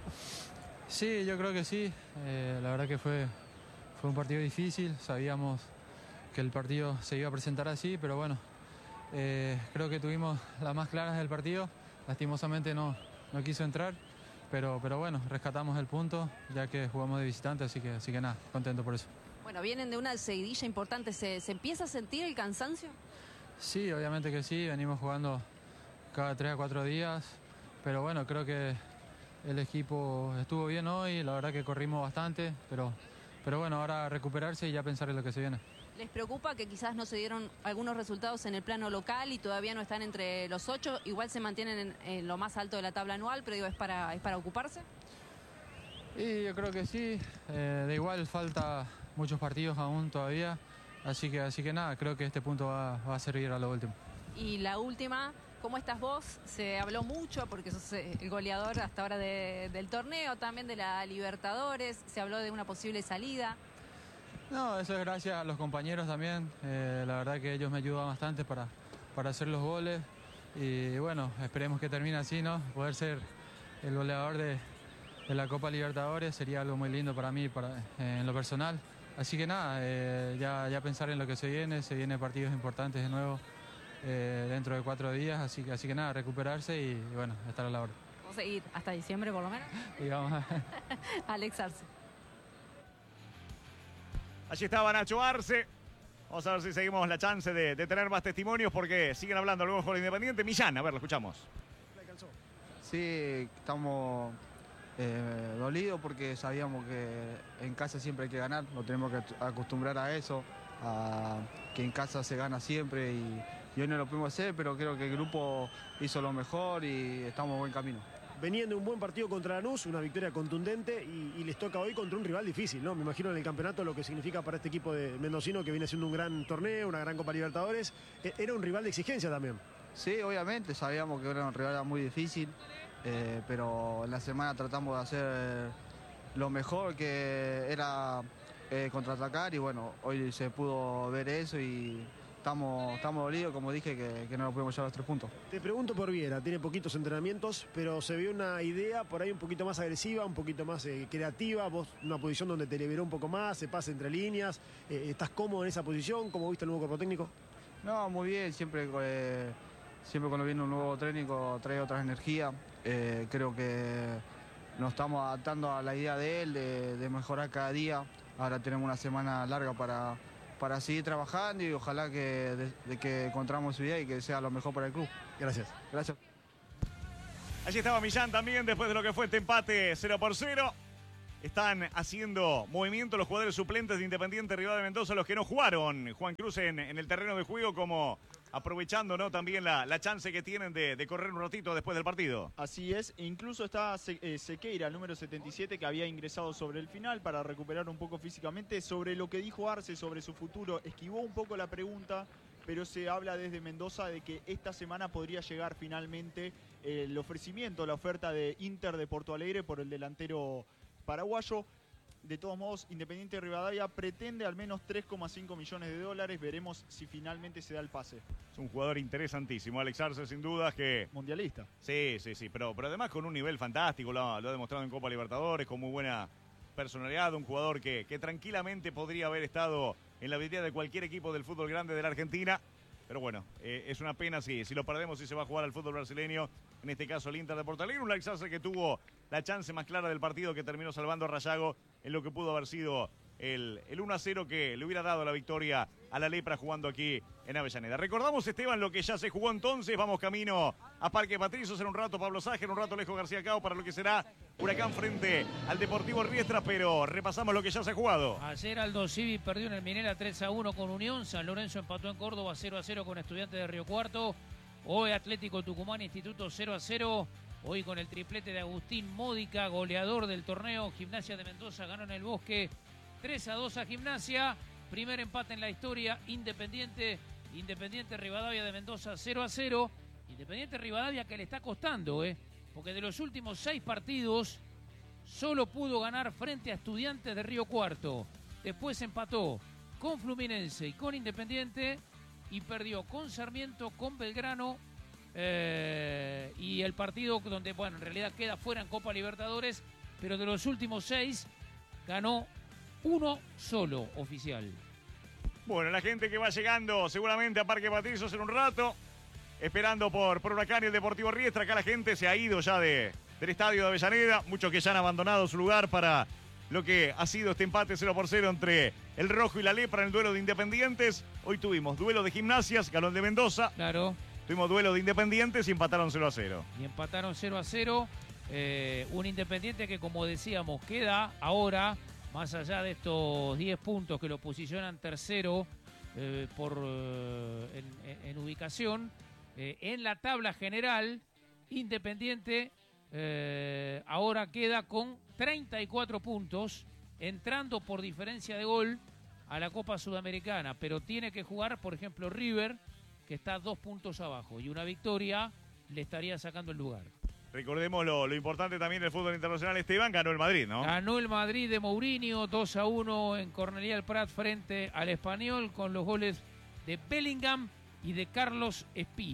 Speaker 11: Sí, yo creo que sí. Eh, la verdad que fue, fue un partido difícil. Sabíamos que el partido se iba a presentar así, pero bueno, eh, creo que tuvimos las más claras del partido. Lastimosamente no, no quiso entrar, pero, pero bueno, rescatamos el punto ya que jugamos de visitante, así que, así que nada, contento por eso.
Speaker 10: Bueno, vienen de una seguidilla importante. ¿Se, se empieza a sentir el cansancio?
Speaker 11: Sí, obviamente que sí. Venimos jugando cada tres a cuatro días, pero bueno, creo que el equipo estuvo bien hoy, la verdad que corrimos bastante, pero, pero bueno, ahora recuperarse y ya pensar en lo que se viene.
Speaker 10: ¿Les preocupa que quizás no se dieron algunos resultados en el plano local y todavía no están entre los ocho? Igual se mantienen en, en lo más alto de la tabla anual, pero digo, ¿es para, es para ocuparse?
Speaker 11: Y yo creo que sí, eh, de igual falta muchos partidos aún todavía, así que, así que nada, creo que este punto va, va a servir a lo último.
Speaker 10: Y la última, ¿cómo estás vos? Se habló mucho porque sos el goleador hasta ahora de, del torneo, también de la Libertadores, se habló de una posible salida.
Speaker 11: No, eso es gracias a los compañeros también, eh, la verdad que ellos me ayudan bastante para, para hacer los goles y bueno, esperemos que termine así, ¿no? Poder ser el goleador de, de la Copa Libertadores sería algo muy lindo para mí, para, eh, en lo personal. Así que nada, eh, ya, ya pensar en lo que se viene, se vienen partidos importantes de nuevo. Eh, dentro de cuatro días, así que, así que nada, recuperarse y, y bueno, estar a la hora.
Speaker 10: ¿Vamos a seguir hasta diciembre por lo menos?
Speaker 11: Y vamos a...
Speaker 10: Alex Arce.
Speaker 1: Allí estaba Nacho Arce. Vamos a ver si seguimos la chance de, de tener más testimonios porque siguen hablando luego con el Independiente. Millán, a ver, lo escuchamos.
Speaker 12: Sí, estamos eh, dolidos porque sabíamos que en casa siempre hay que ganar, nos tenemos que acostumbrar a eso, a que en casa se gana siempre y, y hoy no lo pudimos hacer, pero creo que el grupo hizo lo mejor y estamos en buen camino.
Speaker 8: Venían de un buen partido contra Lanús, una victoria contundente y, y les toca hoy contra un rival difícil, ¿no? Me imagino en el campeonato lo que significa para este equipo de mendocino que viene siendo un gran torneo, una gran Copa Libertadores. Era un rival de exigencia también.
Speaker 12: Sí, obviamente, sabíamos que era un rival muy difícil, eh, pero en la semana tratamos de hacer lo mejor que era eh, contraatacar y bueno, hoy se pudo ver eso y, estamos, estamos dolidos, como dije, que, que no lo pudimos llevar los tres puntos.
Speaker 8: Te pregunto por Viera, tiene poquitos entrenamientos, pero se vio una idea por ahí un poquito más agresiva, un poquito más eh, creativa, vos una posición donde te liberó un poco más, se pasa entre líneas, eh, ¿estás cómodo en esa posición? ¿Cómo viste el nuevo cuerpo técnico?
Speaker 12: No, muy bien, siempre, eh, siempre cuando viene un nuevo técnico trae otra energía, eh, creo que nos estamos adaptando a la idea de él, de, de mejorar cada día, ahora tenemos una semana larga para... para seguir trabajando y ojalá que, de, de que encontramos su idea y que sea lo mejor para el club.
Speaker 8: Gracias.
Speaker 12: Gracias.
Speaker 1: Allí estaba Millán también después de lo que fue este empate cero por cero. Están haciendo movimiento los jugadores suplentes de Independiente Rivadavia de Mendoza, los que no jugaron, Juan Cruz, en, en el terreno de juego, como aprovechando, ¿no?, también la, la chance que tienen de, de correr un ratito después del partido.
Speaker 6: Así es, incluso está Se, eh, Sequeira, el número setenta y siete, que había ingresado sobre el final para recuperar un poco físicamente. Sobre lo que dijo Arce sobre su futuro, esquivó un poco la pregunta, pero se habla desde Mendoza de que esta semana podría llegar finalmente eh, el ofrecimiento, la oferta de Inter de Porto Alegre por el delantero paraguayo. De todos modos, Independiente Rivadavia pretende al menos tres coma cinco millones de dólares. Veremos si finalmente se da el pase.
Speaker 1: Es un jugador interesantísimo, Alex Arce, sin dudas, que...
Speaker 6: Mundialista.
Speaker 1: Sí, sí, sí, pero, pero además con un nivel fantástico, lo, lo ha demostrado en Copa Libertadores, con muy buena personalidad, un jugador que, que tranquilamente podría haber estado en la vidriera de cualquier equipo del fútbol grande de la Argentina. Pero bueno, eh, es una pena si, si lo perdemos y se va a jugar al fútbol brasileño, en este caso el Inter de Porto Alegre. Un Alex Arce que tuvo la chance más clara del partido, que terminó salvando a Rayago en lo que pudo haber sido el, el uno a cero que le hubiera dado la victoria a la Lepra jugando aquí en Avellaneda. Recordamos, Esteban, lo que ya se jugó entonces. Vamos camino a Parque Patricios en un rato, Pablo Ságer, en un rato Alejo García Cao para lo que será Huracán frente al Deportivo Riestra, pero repasamos lo que ya se ha jugado.
Speaker 5: Ayer Aldo Civi perdió en el Minera tres a uno con Unión, San Lorenzo empató en Córdoba cero a cero con Estudiantes de Río Cuarto, hoy Atlético Tucumán Instituto cero a cero, hoy con el triplete de Agustín Módica, goleador del torneo. Gimnasia de Mendoza ganó en el Bosque tres a dos a Gimnasia, primer empate en la historia. Independiente, Independiente Rivadavia de Mendoza cero a cero, Independiente Rivadavia que le está costando, eh, porque de los últimos seis partidos solo pudo ganar frente a Estudiantes de Río Cuarto, después empató con Fluminense y con Independiente y perdió con Sarmiento, con Belgrano, eh, y el partido donde, bueno, en realidad queda fuera en Copa Libertadores, pero de los últimos seis ganó uno solo oficial.
Speaker 1: Bueno, la gente que va llegando seguramente a Parque Patricios en un rato, esperando por, por Huracán y el Deportivo Riestra. Acá la gente se ha ido ya de, del estadio de Avellaneda, muchos que ya han abandonado su lugar para lo que ha sido este empate cero por cero entre el Rojo y la Lepra en el duelo de Independientes. Hoy tuvimos duelo de Gimnasias, ganó el de Mendoza.
Speaker 5: Claro.
Speaker 1: Tuvimos duelo de Independientes y empataron cero a cero.
Speaker 5: Y empataron cero a cero. Eh, un Independiente que, como decíamos, queda ahora, más allá de estos diez puntos que lo posicionan tercero eh, por, eh, en, en ubicación, eh, en la tabla general, Independiente eh, ahora queda con treinta y cuatro puntos, entrando por diferencia de gol a la Copa Sudamericana, pero tiene que jugar, por ejemplo, River, que está dos puntos abajo, y una victoria le estaría sacando el lugar.
Speaker 1: Recordemos lo, lo importante también del fútbol internacional, Esteban, ganó el Madrid, ¿no?
Speaker 5: Ganó el Madrid de Mourinho dos a uno en Cornellà del Prat frente al Español, con los goles de Bellingham y de Carlos Espí.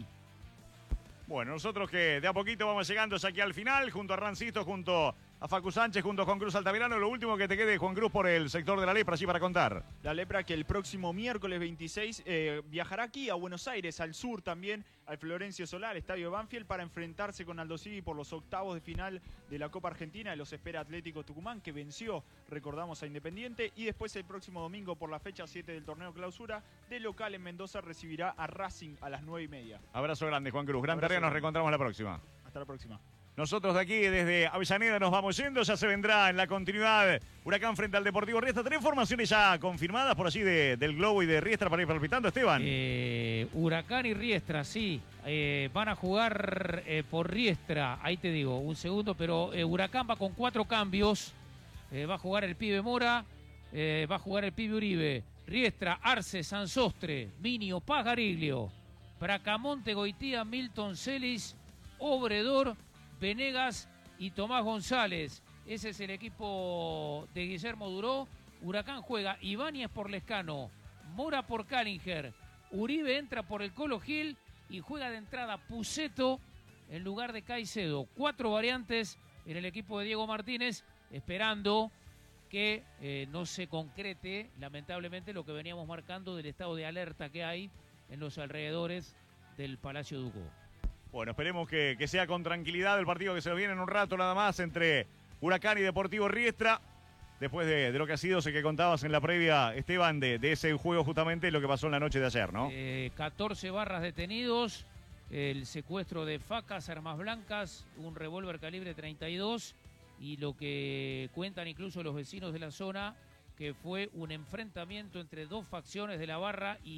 Speaker 1: Bueno, nosotros que de a poquito vamos llegando ya aquí al final, junto a Rancito, junto a Facu Sánchez, junto a Juan Cruz Altamirano. Lo último que te quede, Juan Cruz, por el sector de la Lepra, allí para contar.
Speaker 6: La Lepra que el próximo miércoles veintiséis eh, viajará aquí a Buenos Aires, al sur también, al Florencio Solá, al Estadio Banfield, para enfrentarse con Aldo Civi por los octavos de final de la Copa Argentina. Los espera Atlético Tucumán, que venció, recordamos, a Independiente. Y después el próximo domingo, por la fecha siete del torneo clausura, de local en Mendoza, recibirá a Racing a las nueve y media.
Speaker 1: Abrazo grande, Juan Cruz. Gran
Speaker 6: Abrazo
Speaker 1: tarea, nos
Speaker 6: grande.
Speaker 1: reencontramos la próxima.
Speaker 6: Hasta la próxima.
Speaker 1: Nosotros de aquí, desde Avellaneda, nos vamos yendo. Ya se vendrá en la continuidad Huracán frente al Deportivo Riestra. ¿Tenés informaciones ya confirmadas por allí de, del Globo y de Riestra para ir palpitando, Esteban?
Speaker 5: Eh, Huracán y Riestra, sí. Eh, van a jugar eh, por Riestra. Ahí te digo, un segundo. Pero eh, Huracán va con cuatro cambios. Eh, va a jugar el pibe Mora. Eh, va a jugar el pibe Uribe. Riestra, Arce, Sansostre, Minio, Pagariglio, Bracamonte, Goitía, Milton Celis, Obredor, Venegas y Tomás González. Ese es el equipo de Guillermo Duró. Huracán juega Ibáñez por Lescano, Mora por Callinger, Uribe entra por el Colo Gil y juega de entrada Puceto en lugar de Caicedo. Cuatro variantes en el equipo de Diego Martínez, esperando que eh, no se concrete, lamentablemente, lo que veníamos marcando del estado de alerta que hay en los alrededores del Palacio Ducó.
Speaker 1: Bueno, esperemos que, que sea con tranquilidad el partido que se nos viene en un rato nada más entre Huracán y Deportivo Riestra. Después de, de lo que ha sido, sé que contabas en la previa, Esteban, de, de ese juego justamente lo que pasó en la noche de ayer, ¿no?
Speaker 5: Eh, catorce barras detenidos, el secuestro de facas, armas blancas, un revólver calibre treinta y dos y lo que cuentan incluso los vecinos de la zona, que fue un enfrentamiento entre dos facciones de la barra y